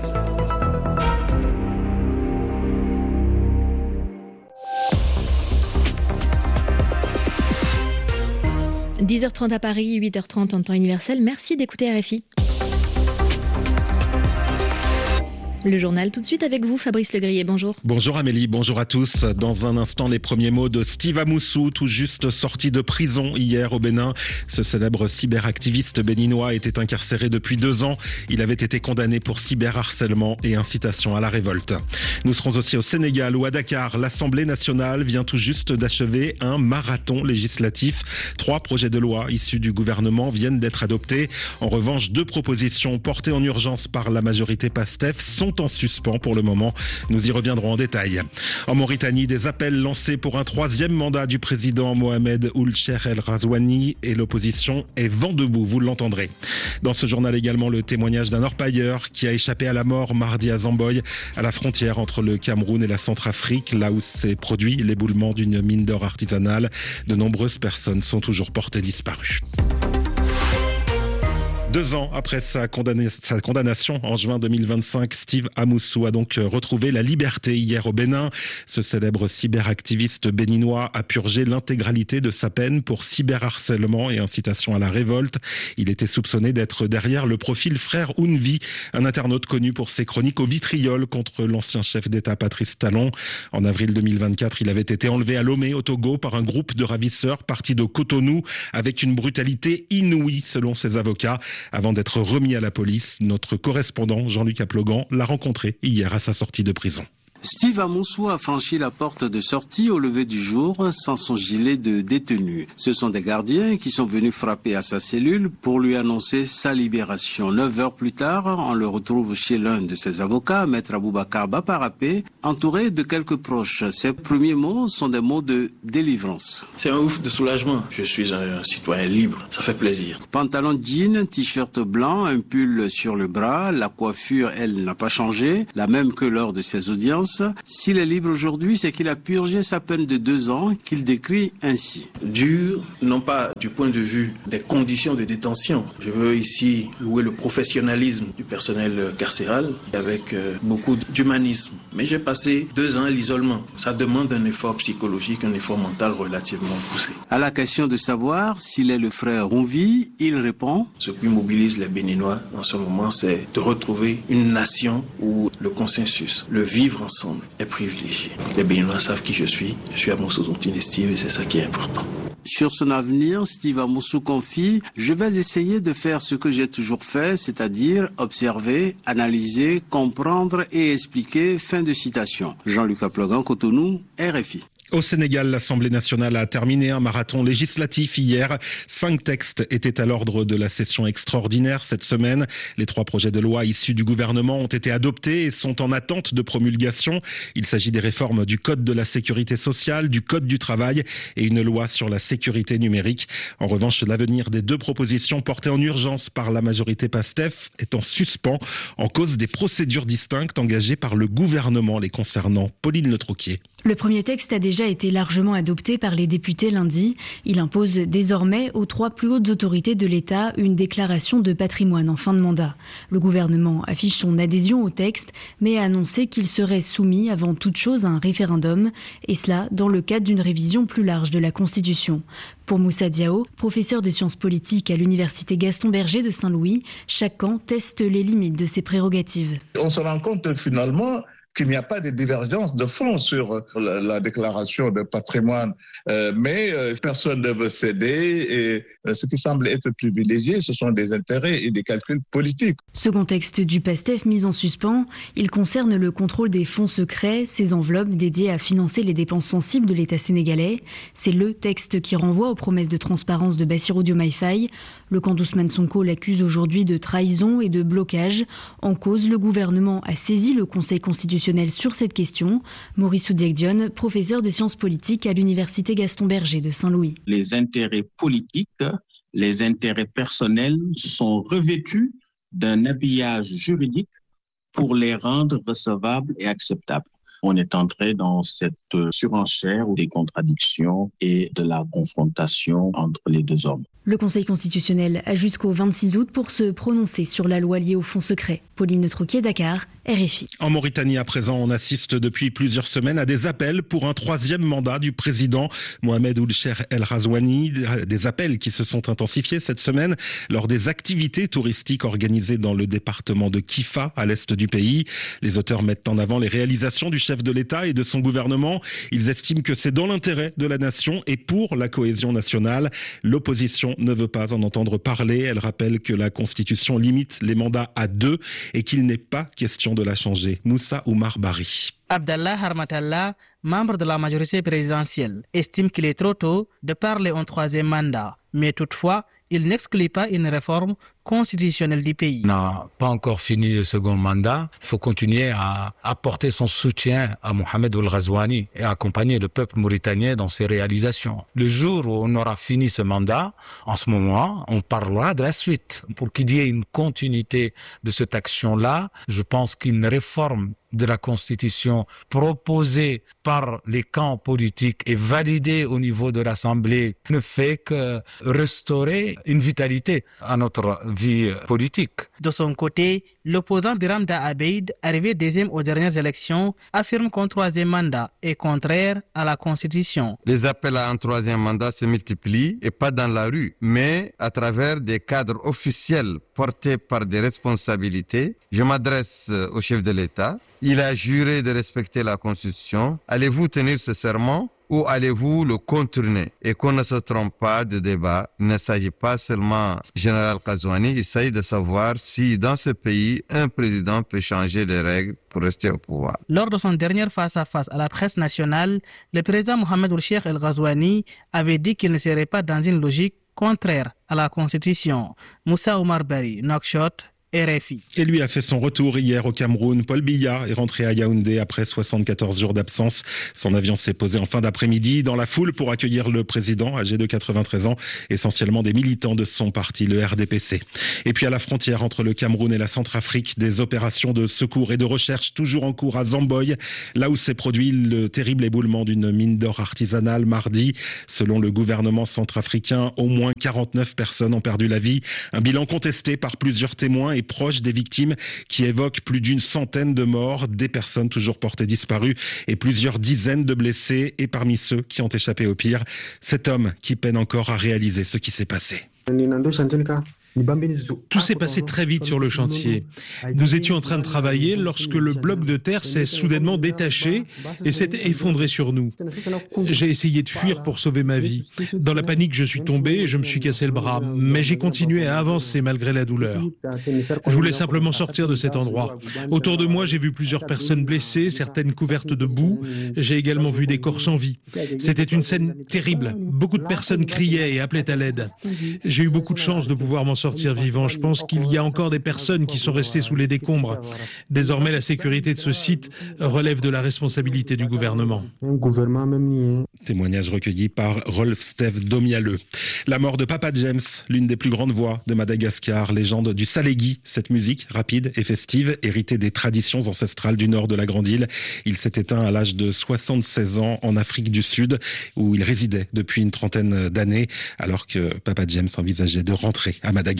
dix heures trente à Paris, huit heures trente en temps universel. Merci d'écouter R F I. Le journal tout de suite avec vous, Fabrice Legrier, bonjour. Bonjour Amélie, bonjour à tous. Dans un instant, les premiers mots de Steve Amoussou, tout juste sorti de prison hier au Bénin. Ce célèbre cyberactiviste béninois était incarcéré depuis deux ans. Il avait été condamné pour cyberharcèlement et incitation à la révolte. Nous serons aussi au Sénégal où à Dakar, l'Assemblée nationale vient tout juste d'achever un marathon législatif. Trois projets de loi issus du gouvernement viennent d'être adoptés. En revanche, deux propositions portées en urgence par la majorité PASTEF sont en suspens pour le moment. Nous y reviendrons en détail. En Mauritanie, des appels lancés pour un troisième mandat du président Mohamed Ould Cheikh El Ghazouani et l'opposition est vent debout, vous l'entendrez. Dans ce journal également le témoignage d'un orpailleur qui a échappé à la mort mardi à Zamboy, à la frontière entre le Cameroun et la Centrafrique, là où s'est produit l'éboulement d'une mine d'or artisanale. De nombreuses personnes sont toujours portées disparues. Deux ans après sa, condamna- sa condamnation en juin deux mille vingt-cinq, Steve Amoussou a donc retrouvé la liberté hier au Bénin. Ce célèbre cyberactiviste béninois a purgé l'intégralité de sa peine pour cyberharcèlement et incitation à la révolte. Il était soupçonné d'être derrière le profil Frère Ounvi, un internaute connu pour ses chroniques au vitriol contre l'ancien chef d'État Patrice Talon. En avril deux mille vingt-quatre, il avait été enlevé à Lomé au Togo par un groupe de ravisseurs partis de Cotonou avec une brutalité inouïe selon ses avocats. Avant d'être remis à la police, notre correspondant Jean-Luc Aplogan l'a rencontré hier à sa sortie de prison. Steve Amoussou a franchi la porte de sortie au lever du jour sans son gilet de détenu. Ce sont des gardiens qui sont venus frapper à sa cellule pour lui annoncer sa libération. Neuf heures plus tard, on le retrouve chez l'un de ses avocats, Maître Aboubacar Baparapé, entouré de quelques proches. Ses premiers mots sont des mots de délivrance. C'est un ouf de soulagement. Je suis un citoyen libre. Ça fait plaisir. Pantalon jean, t-shirt blanc, un pull sur le bras. La coiffure, elle, n'a pas changé. La même que lors de ses audiences. S'il est libre aujourd'hui, c'est qu'il a purgé sa peine de deux ans qu'il décrit ainsi. Dur, non pas du point de vue des conditions de détention. Je veux ici louer le professionnalisme du personnel carcéral avec euh, beaucoup d'humanisme. Mais j'ai passé deux ans à l'isolement. Ça demande un effort psychologique, un effort mental relativement poussé. À la question de savoir s'il est le frère Ronvi, il répond: ce qui mobilise les Béninois en ce moment, c'est de retrouver une nation où le consensus, le vivre ensemble est privilégié. Les Béninois savent qui je suis. Je suis Amoussou Tontine Steve et c'est ça qui est important. Sur son avenir, Steve Amoussou confie: je vais essayer de faire ce que j'ai toujours fait, c'est-à-dire observer, analyser, comprendre et expliquer. Fin de citation. Jean-Luc Aplogan, Cotonou, R F I. Au Sénégal, l'Assemblée nationale a terminé un marathon législatif hier. Cinq textes étaient à l'ordre de la session extraordinaire cette semaine. Les trois projets de loi issus du gouvernement ont été adoptés et sont en attente de promulgation. Il s'agit des réformes du Code de la sécurité sociale, du Code du travail et une loi sur la sécurité numérique. En revanche, l'avenir des deux propositions portées en urgence par la majorité PASTEF est en suspens en cause des procédures distinctes engagées par le gouvernement les concernant. Pauline Le Troquier. Le premier texte a déjà été largement adopté par les députés lundi. Il impose désormais aux trois plus hautes autorités de l'État une déclaration de patrimoine en fin de mandat. Le gouvernement affiche son adhésion au texte, mais a annoncé qu'il serait soumis avant toute chose à un référendum, et cela dans le cadre d'une révision plus large de la Constitution. Pour Moussa Diao, professeur de sciences politiques à l'université Gaston Berger de Saint-Louis, chaque camp teste les limites de ses prérogatives. On se rend compte finalement qu'il n'y a pas de divergence de fond sur la, la déclaration de patrimoine, euh, mais euh, personne ne veut céder et euh, ce qui semble être privilégié, ce sont des intérêts et des calculs politiques. Second texte du PASTEF mis en suspens, il concerne le contrôle des fonds secrets, ces enveloppes dédiées à financer les dépenses sensibles de l'État sénégalais. C'est le texte qui renvoie aux promesses de transparence de Bassirou Diomaye Faye. Le camp d'Ousmane Sonko l'accuse aujourd'hui de trahison et de blocage. En cause, le gouvernement a saisi le Conseil constitutionnel sur cette question. Maurice Oudiek-Dione, professeur de sciences politiques à l'université Gaston Berger de Saint-Louis. Les intérêts politiques, les intérêts personnels sont revêtus d'un habillage juridique pour les rendre recevables et acceptables. On est entré dans cette surenchère des contradictions et de la confrontation entre les deux hommes. Le Conseil constitutionnel a jusqu'au vingt-six août pour se prononcer sur la loi liée aux fonds secrets. Pauline Troquier, Dakar, R F I. En Mauritanie, à présent, on assiste depuis plusieurs semaines à des appels pour un troisième mandat du président Mohamed Ould Cheikh El Ghazouani. Des appels qui se sont intensifiés cette semaine lors des activités touristiques organisées dans le département de Kifa, à l'est du pays. Les auteurs mettent en avant les réalisations du chef de l'État et de son gouvernement. Ils estiment que c'est dans l'intérêt de la nation et pour la cohésion nationale. L'opposition ne veut pas en entendre parler. Elle rappelle que la Constitution limite les mandats à deux et qu'il n'est pas question de la changer. Moussa Oumar Bari. Abdallah Harmatallah, membre de la majorité présidentielle, estime qu'il est trop tôt de parler en troisième mandat. Mais toutefois, il n'exclut pas une réforme constitutionnelle du pays. On n'a pas encore fini le second mandat. Il faut continuer à apporter son soutien à Mohamed Ould Ghazouani et accompagner le peuple mauritanien dans ses réalisations. Le jour où on aura fini ce mandat, en ce moment, on parlera de la suite. Pour qu'il y ait une continuité de cette action-là, je pense qu'une réforme de la Constitution proposée par les camps politiques et validée au niveau de l'Assemblée ne fait que restaurer une vitalité à notre vie politique. De son côté, l'opposant Biram Da Abeid, arrivé deuxième aux dernières élections, affirme qu'un troisième mandat est contraire à la Constitution. Les appels à un troisième mandat se multiplient, et pas dans la rue, mais à travers des cadres officiels portés par des responsabilités. Je m'adresse au chef de l'État. Il a juré de respecter la Constitution. Allez-vous tenir ce serment ou allez-vous le contourner? Et qu'on ne se trompe pas de débat, il ne s'agit pas seulement du général Ghazouani, il s'agit de savoir si dans ce pays, un président peut changer les règles pour rester au pouvoir. Lors de son dernier face-à-face à la presse nationale, le président Mohamed Ould-Cheikh El Ghazouani avait dit qu'il ne serait pas dans une logique contraire à la Constitution. Moussa Oumar Bari, Nouakchott, R F I. Et lui a fait son retour hier au Cameroun. Paul Biya est rentré à Yaoundé après soixante-quatorze jours d'absence. Son avion s'est posé en fin d'après-midi dans la foule pour accueillir le président, âgé de quatre-vingt-treize ans, essentiellement des militants de son parti, le R D P C. Et puis à la frontière entre le Cameroun et la Centrafrique, des opérations de secours et de recherche toujours en cours à Zamboy, là où s'est produit le terrible éboulement d'une mine d'or artisanale mardi. Selon le gouvernement centrafricain, au moins quarante-neuf personnes ont perdu la vie. Un bilan contesté par plusieurs témoins et proches des victimes qui évoquent plus d'une centaine de morts, des personnes toujours portées disparues et plusieurs dizaines de blessés. Et parmi ceux qui ont échappé au pire, cet homme qui peine encore à réaliser ce qui s'est passé. Tout s'est passé très vite sur le chantier. Nous étions en train de travailler lorsque le bloc de terre s'est soudainement détaché et s'est effondré sur nous. J'ai essayé de fuir pour sauver ma vie. Dans la panique, je suis tombé et je me suis cassé le bras, mais j'ai continué à avancer malgré la douleur. Je voulais simplement sortir de cet endroit. Autour de moi, j'ai vu plusieurs personnes blessées, certaines couvertes de boue. J'ai également vu des corps sans vie. C'était une scène terrible. Beaucoup de personnes criaient et appelaient à l'aide. J'ai eu beaucoup de chance de pouvoir m'en sortir vivant. Je pense qu'il y a encore des personnes qui sont restées sous les décombres. Désormais, la sécurité de ce site relève de la responsabilité du gouvernement. Témoignage recueilli par Rolf Steve Domialeux. La mort de Papa James, l'une des plus grandes voix de Madagascar, légende du Salégui, cette musique rapide et festive, héritée des traditions ancestrales du nord de la Grande Île. Il s'est éteint à l'âge de soixante-seize ans en Afrique du Sud, où il résidait depuis une trentaine d'années, alors que Papa James envisageait de rentrer à Madagascar.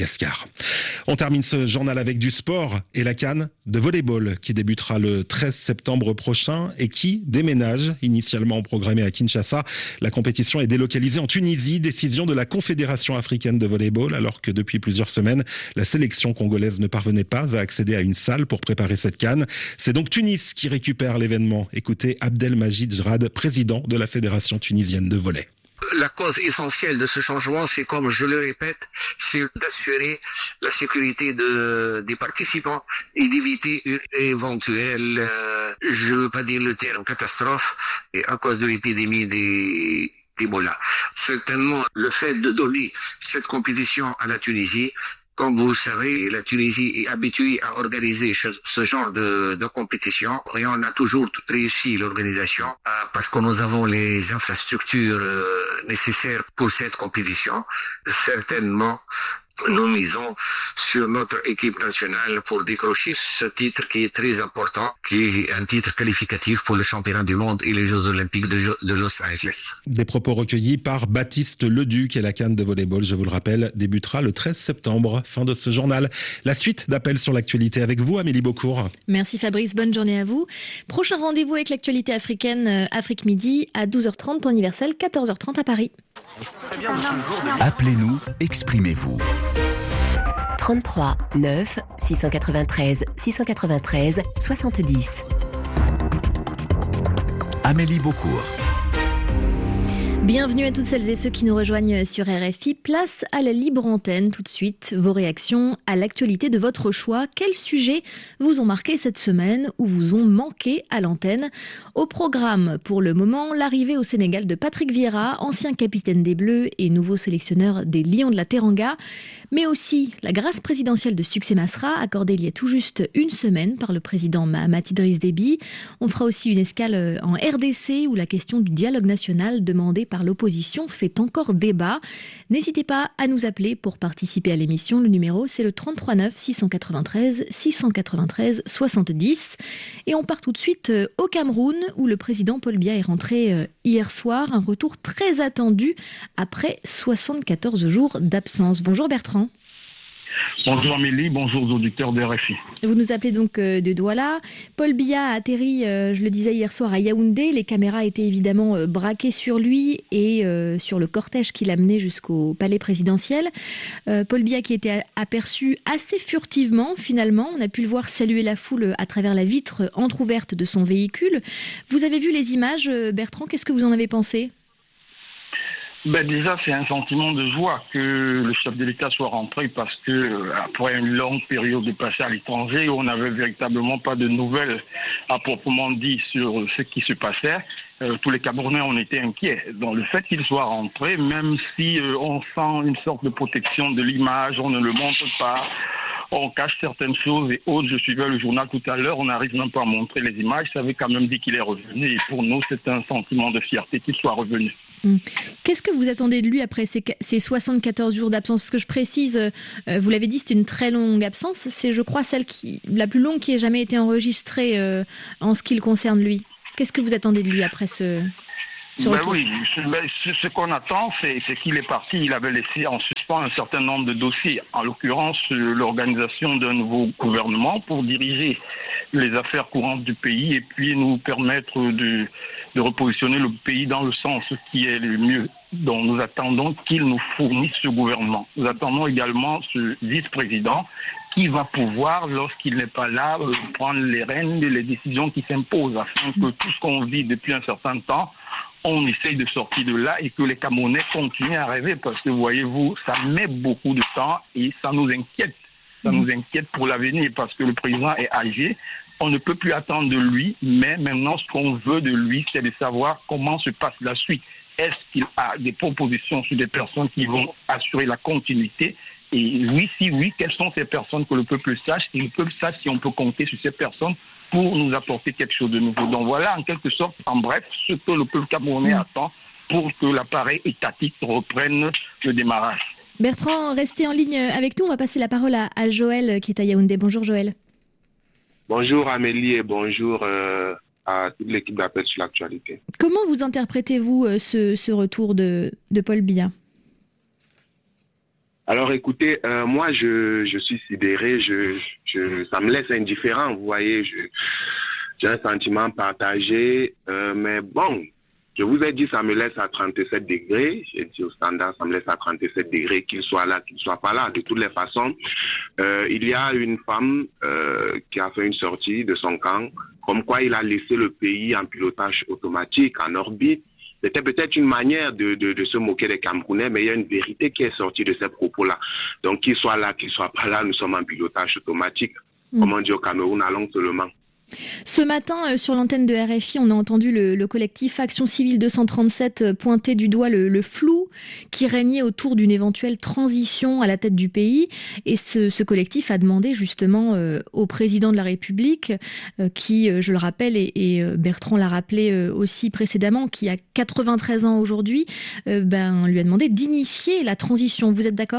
On termine ce journal avec du sport et la CAN de volleyball qui débutera le treize septembre prochain et qui déménage, initialement programmée à Kinshasa. La compétition est délocalisée en Tunisie, décision de la Confédération africaine de volleyball, alors que depuis plusieurs semaines, la sélection congolaise ne parvenait pas à accéder à une salle pour préparer cette CAN. C'est donc Tunis qui récupère l'événement. Écoutez Abdelmajid Jrad, président de la Fédération tunisienne de volley. La cause essentielle de ce changement, c'est, comme je le répète, c'est d'assurer la sécurité de, des participants et d'éviter une éventuelle, euh, je ne veux pas dire le terme, catastrophe, et à cause de l'épidémie des d'Ebola. Certainement, le fait de donner cette compétition à la Tunisie, comme vous le savez, la Tunisie est habituée à organiser ce genre de, de compétition et on a toujours réussi l'organisation parce que nous avons les infrastructures nécessaires pour cette compétition. Certainement, nous misons sur notre équipe nationale pour décrocher ce titre qui est très important, qui est un titre qualificatif pour le championnat du monde et les Jeux olympiques de, de Los Angeles. Des propos recueillis par Baptiste Leduc et la CAN de volleyball, je vous le rappelle, débutera le treize septembre. Fin de ce journal. La suite d'appels sur l'actualité avec vous, Amélie Beaucourt. Merci Fabrice, bonne journée à vous. Prochain rendez-vous avec l'actualité africaine, Afrique Midi à douze heures trente, temps universel, quatorze heures trente à Paris. Appelez-nous, exprimez-vous. trente-trois neuf six cent quatre-vingt-treize six cent quatre-vingt-treize soixante-dix. Amélie Beaucourt. Bienvenue à toutes celles et ceux qui nous rejoignent sur R F I. Place à la libre antenne tout de suite. Vos réactions à l'actualité de votre choix. Quels sujets vous ont marqué cette semaine ou vous ont manqué à l'antenne? Au programme, pour le moment, l'arrivée au Sénégal de Patrick Vieira, ancien capitaine des Bleus et nouveau sélectionneur des Lions de la Teranga, mais aussi la grâce présidentielle de Succès Masra, accordée il y a tout juste une semaine par le président Mahamat Idriss Déby. On fera aussi une escale en R D C où la question du dialogue national demandé par l'opposition fait encore débat. N'hésitez pas à nous appeler pour participer à l'émission. Le numéro, c'est le trente-trois neuf six cent quatre-vingt-treize six cent quatre-vingt-treize soixante-dix. Et on part tout de suite au Cameroun où le président Paul Biya est rentré hier soir. Un retour très attendu après soixante-quatorze jours d'absence. Bonjour Bertrand. Bonjour Amélie, bonjour aux auditeurs de R F I. Vous nous appelez donc de Douala. Paul Biya a atterri, je le disais hier soir, à Yaoundé. Les caméras étaient évidemment braquées sur lui et euh, sur le cortège qui l'amenait jusqu'au palais présidentiel. Euh, Paul Biya qui était aperçu assez furtivement finalement. On a pu le voir saluer la foule à travers la vitre entrouverte de son véhicule. Vous avez vu les images, Bertrand, qu'est-ce que vous en avez pensé ? Ben déjà, c'est un sentiment de joie que le chef de l'État soit rentré parce que après une longue période de passé à l'étranger, où on n'avait véritablement pas de nouvelles à proprement dit sur ce qui se passait, euh, tous les Camerounais en étaient inquiets. Donc le fait qu'il soit rentré, même si euh, on sent une sorte de protection de l'image, on ne le montre pas, on cache certaines choses et autres. Je suivais le journal tout à l'heure, on n'arrive même pas à montrer les images. Ça avait quand même dit qu'il est revenu et pour nous, c'est un sentiment de fierté qu'il soit revenu. Qu'est-ce que vous attendez de lui après ces, ces soixante-quatorze jours d'absence ? Parce que je précise, euh, vous l'avez dit, c'était une très longue absence. C'est, je crois, celle qui, la plus longue qui ait jamais été enregistrée euh, en ce qui le concerne lui. Qu'est-ce que vous attendez de lui après ce, ce ben retour ? Oui, ben, ce, ce qu'on attend, c'est, c'est qu'il est parti. Il avait laissé en suspens un certain nombre de dossiers. En l'occurrence, l'organisation d'un nouveau gouvernement pour diriger les affaires courantes du pays et puis nous permettre de... de repositionner le pays dans le sens qui est le mieux. Donc nous attendons qu'il nous fournisse ce gouvernement. Nous attendons également ce vice-président qui va pouvoir, lorsqu'il n'est pas là, euh, prendre les rênes et les décisions qui s'imposent afin que tout ce qu'on vit depuis un certain temps, on essaye de sortir de là et que les Camerounais continuent à rêver parce que, voyez-vous, ça met beaucoup de temps et ça nous inquiète. Ça nous inquiète pour l'avenir parce que le président est âgé. On ne peut plus attendre de lui, mais maintenant, ce qu'on veut de lui, c'est de savoir comment se passe la suite. Est-ce qu'il a des propositions sur des personnes qui vont assurer la continuité ? Et oui, si oui, quelles sont ces personnes que le peuple sache ? Et le peuple sache si on peut compter sur ces personnes pour nous apporter quelque chose de nouveau. Donc voilà, en quelque sorte, en bref, ce que le peuple camerounais attend pour que l'appareil étatique reprenne le démarrage. Bertrand, restez en ligne avec nous. On va passer la parole à, à Joël qui est à Yaoundé. Bonjour Joël. Bonjour Amélie et bonjour euh, à toute l'équipe d'Appel sur l'actualité. Comment vous interprétez-vous euh, ce, ce retour de, de Paul Biya ? Alors écoutez, euh, moi je, je suis sidéré, je, je, ça me laisse indifférent, vous voyez, je, j'ai un sentiment partagé, euh, mais bon, je vous ai dit ça me laisse à trente-sept degrés, j'ai dit au standard ça me laisse à trente-sept degrés, qu'il soit là, qu'il ne soit pas là. De toutes les façons, euh, il y a une femme euh, qui a fait une sortie de son camp, comme quoi il a laissé le pays en pilotage automatique, en orbite. C'était peut-être une manière de, de, de se moquer des Camerounais, mais il y a une vérité qui est sortie de ces propos-là. Donc qu'il soit là, qu'il ne soit pas là, nous sommes en pilotage automatique. Mmh. Comme on dit au Cameroun, allons seulement. Ce matin, euh, sur l'antenne de R F I, on a entendu le, le collectif Action Civile deux cent trente-sept euh, pointer du doigt le, le flou qui régnait autour d'une éventuelle transition à la tête du pays. Et ce, ce collectif a demandé justement euh, au président de la République, euh, qui, euh, je le rappelle, et, et euh, Bertrand l'a rappelé euh, aussi précédemment, qui a quatre-vingt-treize ans aujourd'hui, euh, ben, lui a demandé d'initier la transition. Vous êtes d'accord ?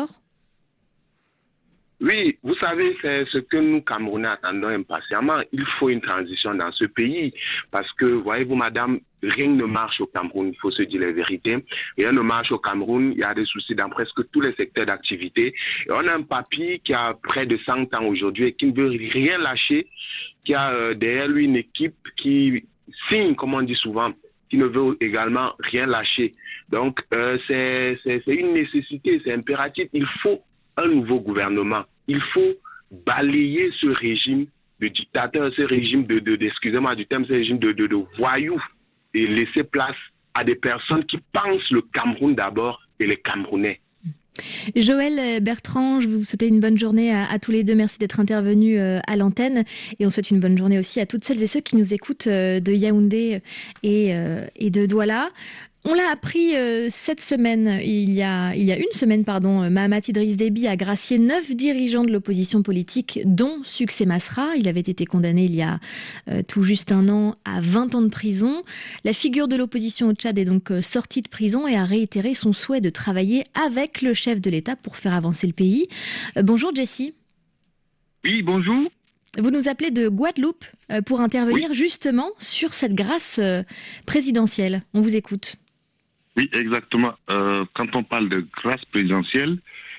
Oui, vous savez, c'est ce que nous, Camerounais, attendons impatiemment. Il faut une transition dans ce pays parce que, voyez-vous, madame, rien ne marche au Cameroun, il faut se dire la vérité. Rien ne marche au Cameroun, il y a des soucis dans presque tous les secteurs d'activité. Et on a un papy qui a près de cent ans aujourd'hui et qui ne veut rien lâcher, qui a euh, derrière lui une équipe qui signe, comme on dit souvent, qui ne veut également rien lâcher. Donc, euh, c'est, c'est, c'est une nécessité, c'est impératif. Il faut un nouveau gouvernement. Il faut balayer ce régime de dictateur, ce régime de, de, de excusez-moi du terme, ce régime de, de, de voyous et laisser place à des personnes qui pensent le Cameroun d'abord et les Camerounais. Joël, Bertrand, je vous souhaite une bonne journée à, à tous les deux. Merci d'être intervenus euh, à l'antenne. Et on souhaite une bonne journée aussi à toutes celles et ceux qui nous écoutent euh, de Yaoundé et, euh, et de Douala. On l'a appris euh, cette semaine, il y a, il y a une semaine, pardon, Mahamat Idriss Déby a gracié neuf dirigeants de l'opposition politique, dont Succès Masra. Il avait été condamné il y a euh, tout juste un an à vingt ans de prison. La figure de l'opposition au Tchad est donc euh, sortie de prison et a réitéré son souhait de travailler avec le chef de l'État pour faire avancer le pays. Euh, bonjour Jessie. Oui, bonjour. Vous nous appelez de Guadeloupe euh, pour intervenir oui. justement sur cette grâce euh, présidentielle. On vous écoute. Oui, exactement. Euh, quand on parle de grâce présidentielle,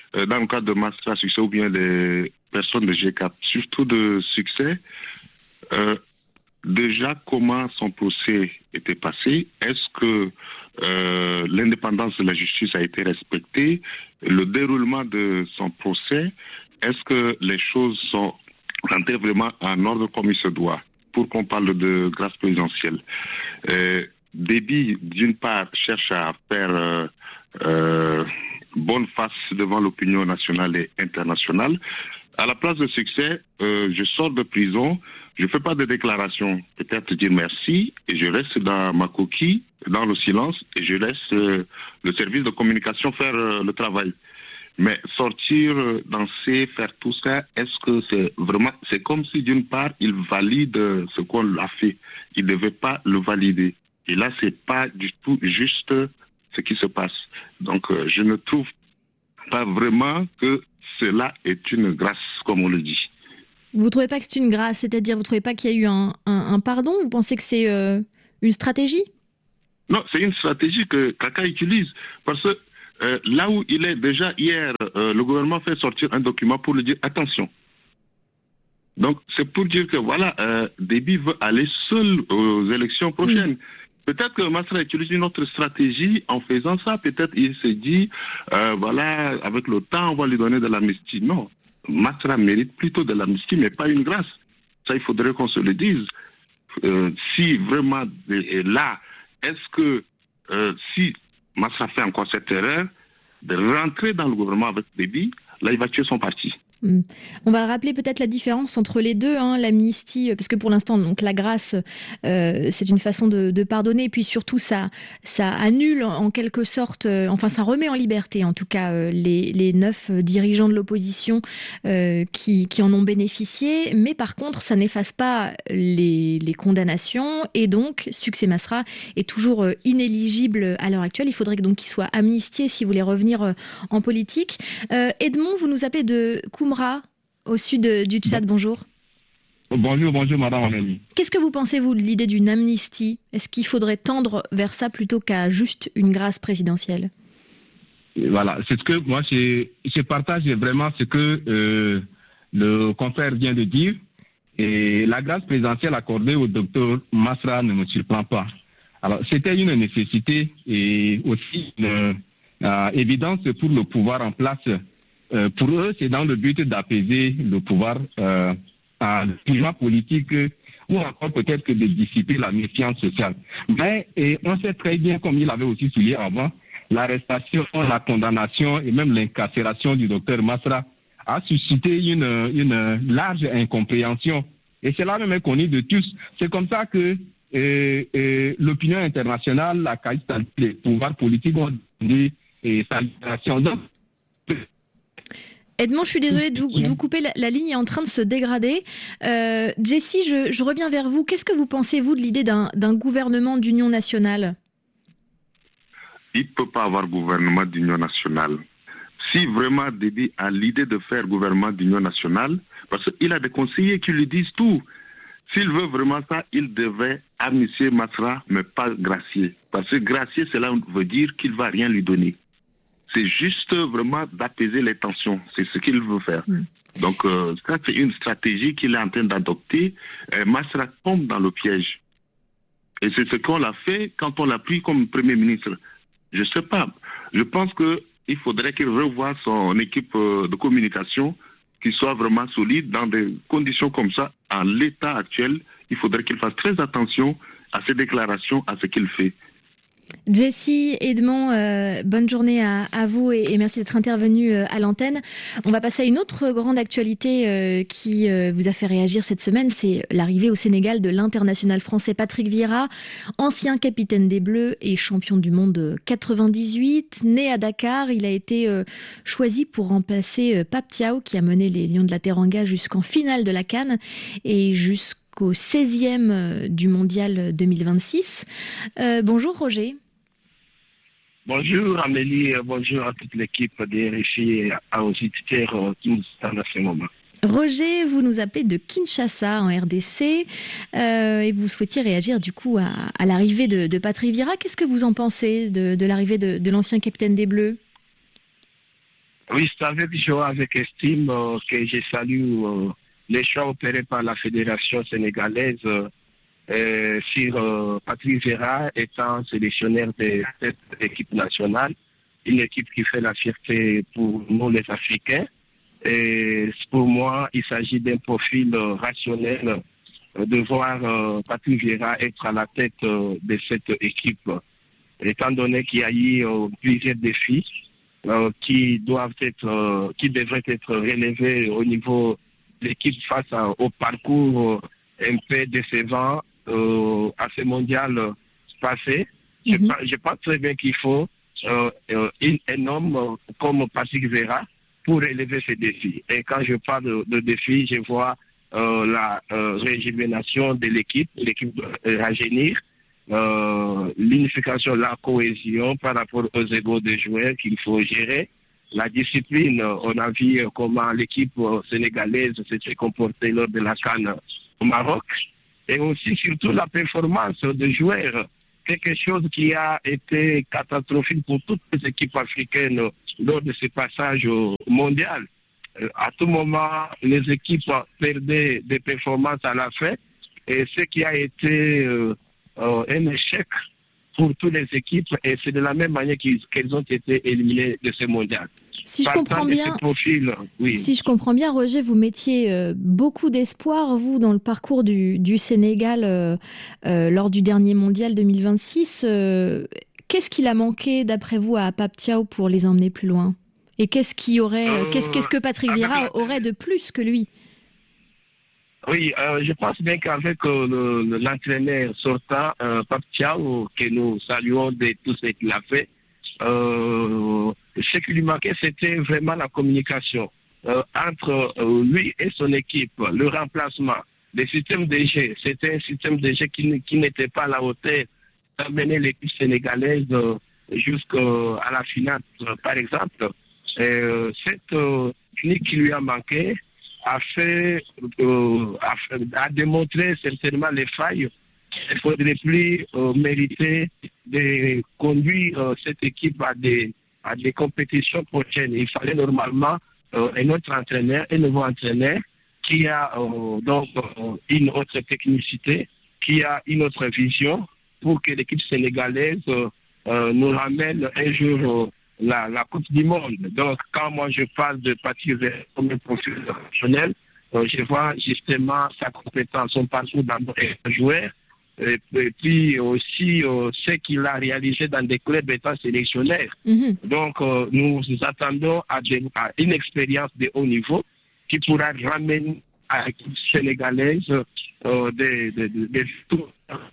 euh, dans le cadre de Masra Succès ou bien les personnes de G quatre, surtout de Succès, euh, déjà comment son procès était passé, est-ce que euh, l'indépendance de la justice a été respectée, le déroulement de son procès, est-ce que les choses sont rentrées vraiment en ordre comme il se doit, pour qu'on parle de grâce présidentielle. Euh, Déby, d'une part, cherche à faire euh, euh, bonne face devant l'opinion nationale et internationale. À la place de Succès, euh, je sors de prison, je ne fais pas de déclaration, peut-être dire merci, et je reste dans ma coquille, dans le silence, et je laisse euh, le service de communication faire euh, le travail. Mais sortir, euh, danser, faire tout ça, est-ce que c'est vraiment... C'est comme si d'une part, il valide ce qu'on a fait. Il ne devait pas le valider. Et là, ce n'est pas du tout juste ce qui se passe. Donc, euh, je ne trouve pas vraiment que cela est une grâce, comme on le dit. Vous ne trouvez pas que c'est une grâce, c'est-à-dire vous ne trouvez pas qu'il y a eu un, un, un pardon? Vous pensez que c'est euh, une stratégie? Non, c'est une stratégie que Kaka utilise. Parce que euh, là où il est déjà hier, euh, le gouvernement fait sortir un document pour lui dire attention. Donc c'est pour dire que voilà, euh, Déby veut aller seul aux élections prochaines. Mmh. Peut-être que Masra utilise une autre stratégie en faisant ça. Peut-être il se dit, euh, voilà, avec le temps, on va lui donner de l'amnistie. Non, Masra mérite plutôt de l'amnistie, mais pas une grâce. Ça, il faudrait qu'on se le dise. Euh, si vraiment est là, est-ce que euh, si Masra fait encore cette erreur de rentrer dans le gouvernement avec Déby, là, il va tuer son parti. Mmh. On va rappeler peut-être la différence entre les deux, hein, l'amnistie, parce que pour l'instant, donc la grâce, euh, c'est une façon de, de pardonner, et puis surtout ça, ça annule en quelque sorte, euh, enfin ça remet en liberté en tout cas euh, les, les neuf dirigeants de l'opposition euh, qui, qui en ont bénéficié, mais par contre ça n'efface pas les, les condamnations, et donc Succès Masra est toujours euh, inéligible à l'heure actuelle. Il faudrait donc qu'il soit amnistié s'il voulait revenir euh, en politique. Euh, Edmond, vous nous appelez de Koumra, au sud du Tchad, bonjour. Bonjour, bonjour madame Amélie. Qu'est-ce que vous pensez, vous, de l'idée d'une amnistie? Est-ce qu'il faudrait tendre vers ça plutôt qu'à juste une grâce présidentielle? Voilà, c'est ce que moi je, je partage vraiment ce que euh, le confrère vient de dire. Et la grâce présidentielle accordée au docteur Masra ne me surprend pas. Alors, c'était une nécessité et aussi une euh, évidence pour le pouvoir en place. Euh, pour eux, c'est dans le but d'apaiser le pouvoir euh, à le climat politique euh, ou encore peut-être que de dissiper la méfiance sociale. Mais et on sait très bien, comme il avait aussi souligné avant, l'arrestation, la condamnation et même l'incarcération du docteur Masra a suscité une, une large incompréhension. Et cela même est connu de tous. C'est comme ça que euh, euh, l'opinion internationale, la C A I, les pouvoirs politiques ont dit et sa libération. Donc, Edmond, je suis désolée de vous, de vous couper, la, la ligne est en train de se dégrader. Euh, Jessie, je, je reviens vers vous. Qu'est-ce que vous pensez, vous, de l'idée d'un, d'un gouvernement d'union nationale? Il ne peut pas avoir gouvernement d'union nationale. Si vraiment Déby a l'idée de faire gouvernement d'union nationale, parce qu'il a des conseillers qui lui disent tout. S'il veut vraiment ça, il devait amnistier Masra, mais pas gracier. Parce que gracier, cela veut dire qu'il ne va rien lui donner. C'est juste vraiment d'apaiser les tensions. C'est ce qu'il veut faire. Mmh. Donc, euh, ça, c'est une stratégie qu'il est en train d'adopter. Euh, Masra tombe dans le piège. Et c'est ce qu'on l'a fait quand on l'a pris comme Premier ministre. Je ne sais pas. Je pense qu'il faudrait qu'il revoie son équipe de communication, qui soit vraiment solide dans des conditions comme ça. En l'état actuel, il faudrait qu'il fasse très attention à ses déclarations, à ce qu'il fait. Jessie, Edmond, euh, bonne journée à, à vous et, et merci d'être intervenu euh, à l'antenne. On va passer à une autre grande actualité euh, qui euh, vous a fait réagir cette semaine, c'est l'arrivée au Sénégal de l'international français Patrick Vieira, ancien capitaine des Bleus et champion du monde quatre-vingt-dix-huit. Né à Dakar, il a été euh, choisi pour remplacer euh, Pape Thiaw qui a mené les Lions de la Teranga jusqu'en finale de la CAN et jusqu'au au seizième du mondial deux mille vingt-six. Euh, bonjour Roger. Bonjour Amélie, bonjour à toute l'équipe des R F I et à aux auditeurs qui nous attendent à ce moment. Roger, vous nous appelez de Kinshasa en R D C euh, et vous souhaitiez réagir du coup à, à l'arrivée de, de Patrick Vieira. Qu'est-ce que vous en pensez de, de l'arrivée de, de l'ancien capitaine des Bleus? Oui, c'est avec joie, avec estime euh, que je salue euh, les choix opérés par la Fédération sénégalaise euh, euh, sur euh, Patrick Vieira étant sélectionneur de cette équipe nationale, une équipe qui fait la fierté pour nous les Africains. Et pour moi, il s'agit d'un profil euh, rationnel euh, de voir euh, Patrick Vieira être à la tête euh, de cette équipe, étant donné qu'il y a eu euh, plusieurs défis euh, qui doivent être, euh, qui devraient être relevés au niveau de l'équipe face à, au parcours euh, un peu décevant euh, à ce mondial euh, passé. Mm-hmm. Je, je pense très bien qu'il faut euh, euh, un homme euh, comme Patrick Vieira pour relever ces défis. Et quand je parle de, de défis, je vois euh, la euh, régénération de l'équipe, l'équipe doit rajeunir, euh, l'unification, la cohésion par rapport aux égos des joueurs qu'il faut gérer, la discipline. On a vu comment l'équipe sénégalaise s'est comportée lors de la CAN au Maroc, et aussi surtout la performance des joueurs, quelque chose qui a été catastrophique pour toutes les équipes africaines lors de ce passage mondial. À tout moment, les équipes perdaient des performances à la fin, et ce qui a été euh, euh, un échec pour toutes les équipes, et c'est de la même manière qu'elles ont été éliminées de ce mondial. Si je comprends bien, profils, oui. si je comprends bien, Roger, vous mettiez euh, beaucoup d'espoir, vous, dans le parcours du, du Sénégal euh, euh, lors du dernier mondial deux mille vingt-six. Euh, qu'est-ce qu'il a manqué, d'après vous, à Pape Thiaw pour les emmener plus loin? Et qu'est-ce qui aurait, euh, qu'est-ce, qu'est-ce que Patrick Vieira avec... aurait de plus que lui? Oui, euh, je pense bien qu'avec euh, le, l'entraîneur sortant, euh, Pape Thiaw, que nous saluons de tout ce qu'il a fait, euh, ce qui lui manquait, c'était vraiment la communication euh, entre euh, lui et son équipe, le remplacement, le système de jeu. C'était un système de jeu qui, qui n'était pas à la hauteur d'amener l'équipe sénégalaise euh, jusqu'à la finale, euh, par exemple. Euh, cette euh, technique qui lui a manqué a fait, euh, a, a démontré certainement les failles. Il ne faudrait plus euh, mériter de conduire euh, cette équipe à des, à des compétitions prochaines. Il fallait normalement euh, un autre entraîneur, un nouveau entraîneur qui a euh, donc euh, une autre technicité, qui a une autre vision pour que l'équipe sénégalaise euh, euh, nous ramène un jour euh, la, la Coupe du Monde. Donc quand moi je parle de Patrick Vieira comme un profil professionnel, euh, je vois justement sa compétence, son parcours d'abord un joueur, et, et puis aussi euh, ce qu'il a réalisé dans des clubs étant sélectionnaire. Mm-hmm. Donc euh, nous nous attendons à, des, à une expérience de haut niveau qui pourra ramener à l'équipe sénégalaise euh, des, des, des, des tours.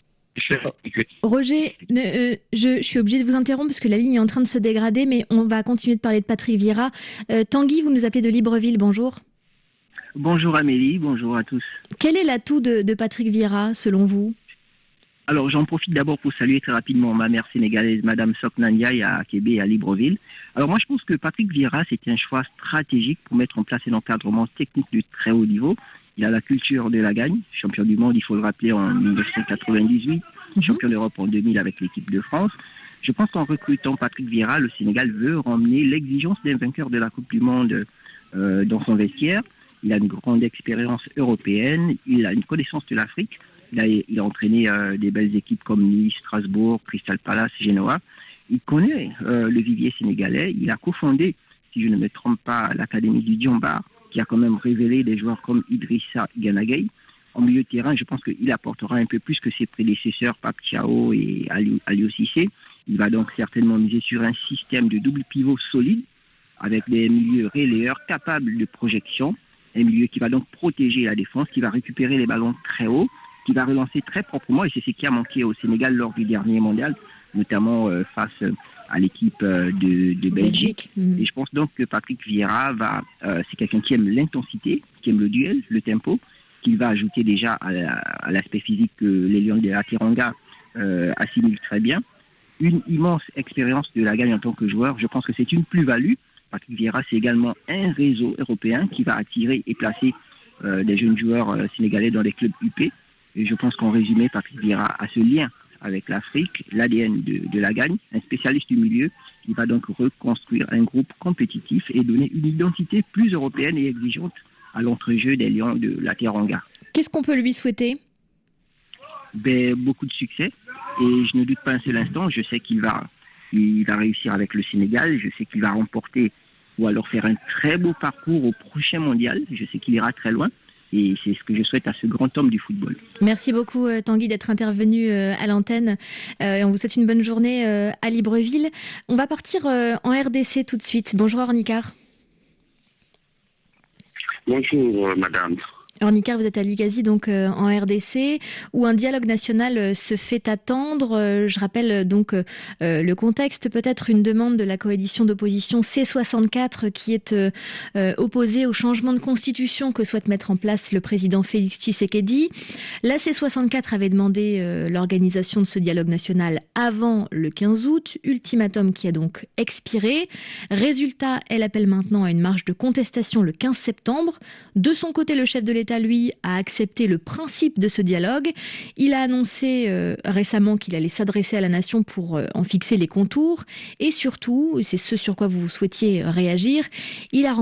Roger, euh, je, je suis obligée de vous interrompre parce que la ligne est en train de se dégrader, mais on va continuer de parler de Patrick Vieira. Euh, Tanguy, vous nous appelez de Libreville, bonjour. Bonjour Amélie, bonjour à tous. Quel est l'atout de, de Patrick Vieira, selon vous? Alors, j'en profite d'abord pour saluer très rapidement ma mère sénégalaise, Madame Sokna Ndiaye, à Québec, à Libreville. Alors, moi, je pense que Patrick Vieira, c'était un choix stratégique pour mettre en place un encadrement technique de très haut niveau. Il a la culture de la gagne, champion du monde, il faut le rappeler, en dix-neuf cent quatre-vingt-dix-huit, mmh. champion d'Europe en deux mille avec l'équipe de France. Je pense qu'en recrutant Patrick Vieira, le Sénégal veut ramener l'exigence d'un vainqueur de la Coupe du Monde euh, dans son vestiaire. Il a une grande expérience européenne, il a une connaissance de l'Afrique. Il a, il a entraîné euh, des belles équipes comme Nice, Strasbourg, Crystal Palace, Genoa. Il connaît euh, le vivier sénégalais. Il a cofondé, si je ne me trompe pas, l'Académie du Diombar, qui a quand même révélé des joueurs comme Idrissa Gana Gueye. En milieu de terrain, je pense qu'il apportera un peu plus que ses prédécesseurs, Pape Thiaw et Aliou Cissé. Il va donc certainement miser sur un système de double pivot solide, avec des milieux relayeurs capables de projection, un milieu qui va donc protéger la défense, qui va récupérer les ballons très haut, qui va relancer très proprement, et c'est ce qui a manqué au Sénégal lors du dernier mondial, notamment euh, face à l'équipe euh, de, de Belgique. Belgique. Mmh. Et je pense donc que Patrick Vieira, va, euh, c'est quelqu'un qui aime l'intensité, qui aime le duel, le tempo, qu'il va ajouter déjà à, à l'aspect physique que les Lions de la Teranga euh, assimilent très bien. Une immense expérience de la gagne en tant que joueur, je pense que c'est une plus-value. Patrick Vieira, c'est également un réseau européen qui va attirer et placer euh, des jeunes joueurs euh, sénégalais dans les clubs U P. Et je pense qu'en résumé, Patrick Vieira a ce lien avec l'Afrique, l'A D N de, de la gagne, un spécialiste du milieu. Il va donc reconstruire un groupe compétitif et donner une identité plus européenne et exigeante à l'entrejeu des Lions de la Teranga. Qu'est-ce qu'on peut lui souhaiter ? Ben, beaucoup de succès. Et je ne doute pas un seul instant, je sais qu'il va, il va réussir avec le Sénégal, je sais qu'il va remporter ou alors faire un très beau parcours au prochain mondial. Je sais qu'il ira très loin. Et c'est ce que je souhaite à ce grand homme du football. Merci beaucoup Tanguy d'être intervenu à l'antenne. Euh, on vous souhaite une bonne journée à Libreville. On va partir en R D C tout de suite. Bonjour Ornicar. Bonjour madame. Ornicar, vous êtes à Ligazi, donc euh, en R D C, où un dialogue national euh, se fait attendre. Euh, je rappelle euh, donc euh, le contexte, peut-être une demande de la coalition d'opposition C soixante-quatre qui est euh, euh, opposée au changement de constitution que souhaite mettre en place le président Félix Tshisekedi. La C soixante-quatre avait demandé euh, l'organisation de ce dialogue national avant le quinze août, ultimatum qui a donc expiré. Résultat, elle appelle maintenant à une marche de contestation le quinze septembre. De son côté, le chef de l'État, lui, a accepté le principe de ce dialogue. Il a annoncé euh, récemment qu'il allait s'adresser à la nation pour euh, en fixer les contours. Et surtout, c'est ce sur quoi vous souhaitiez réagir, il a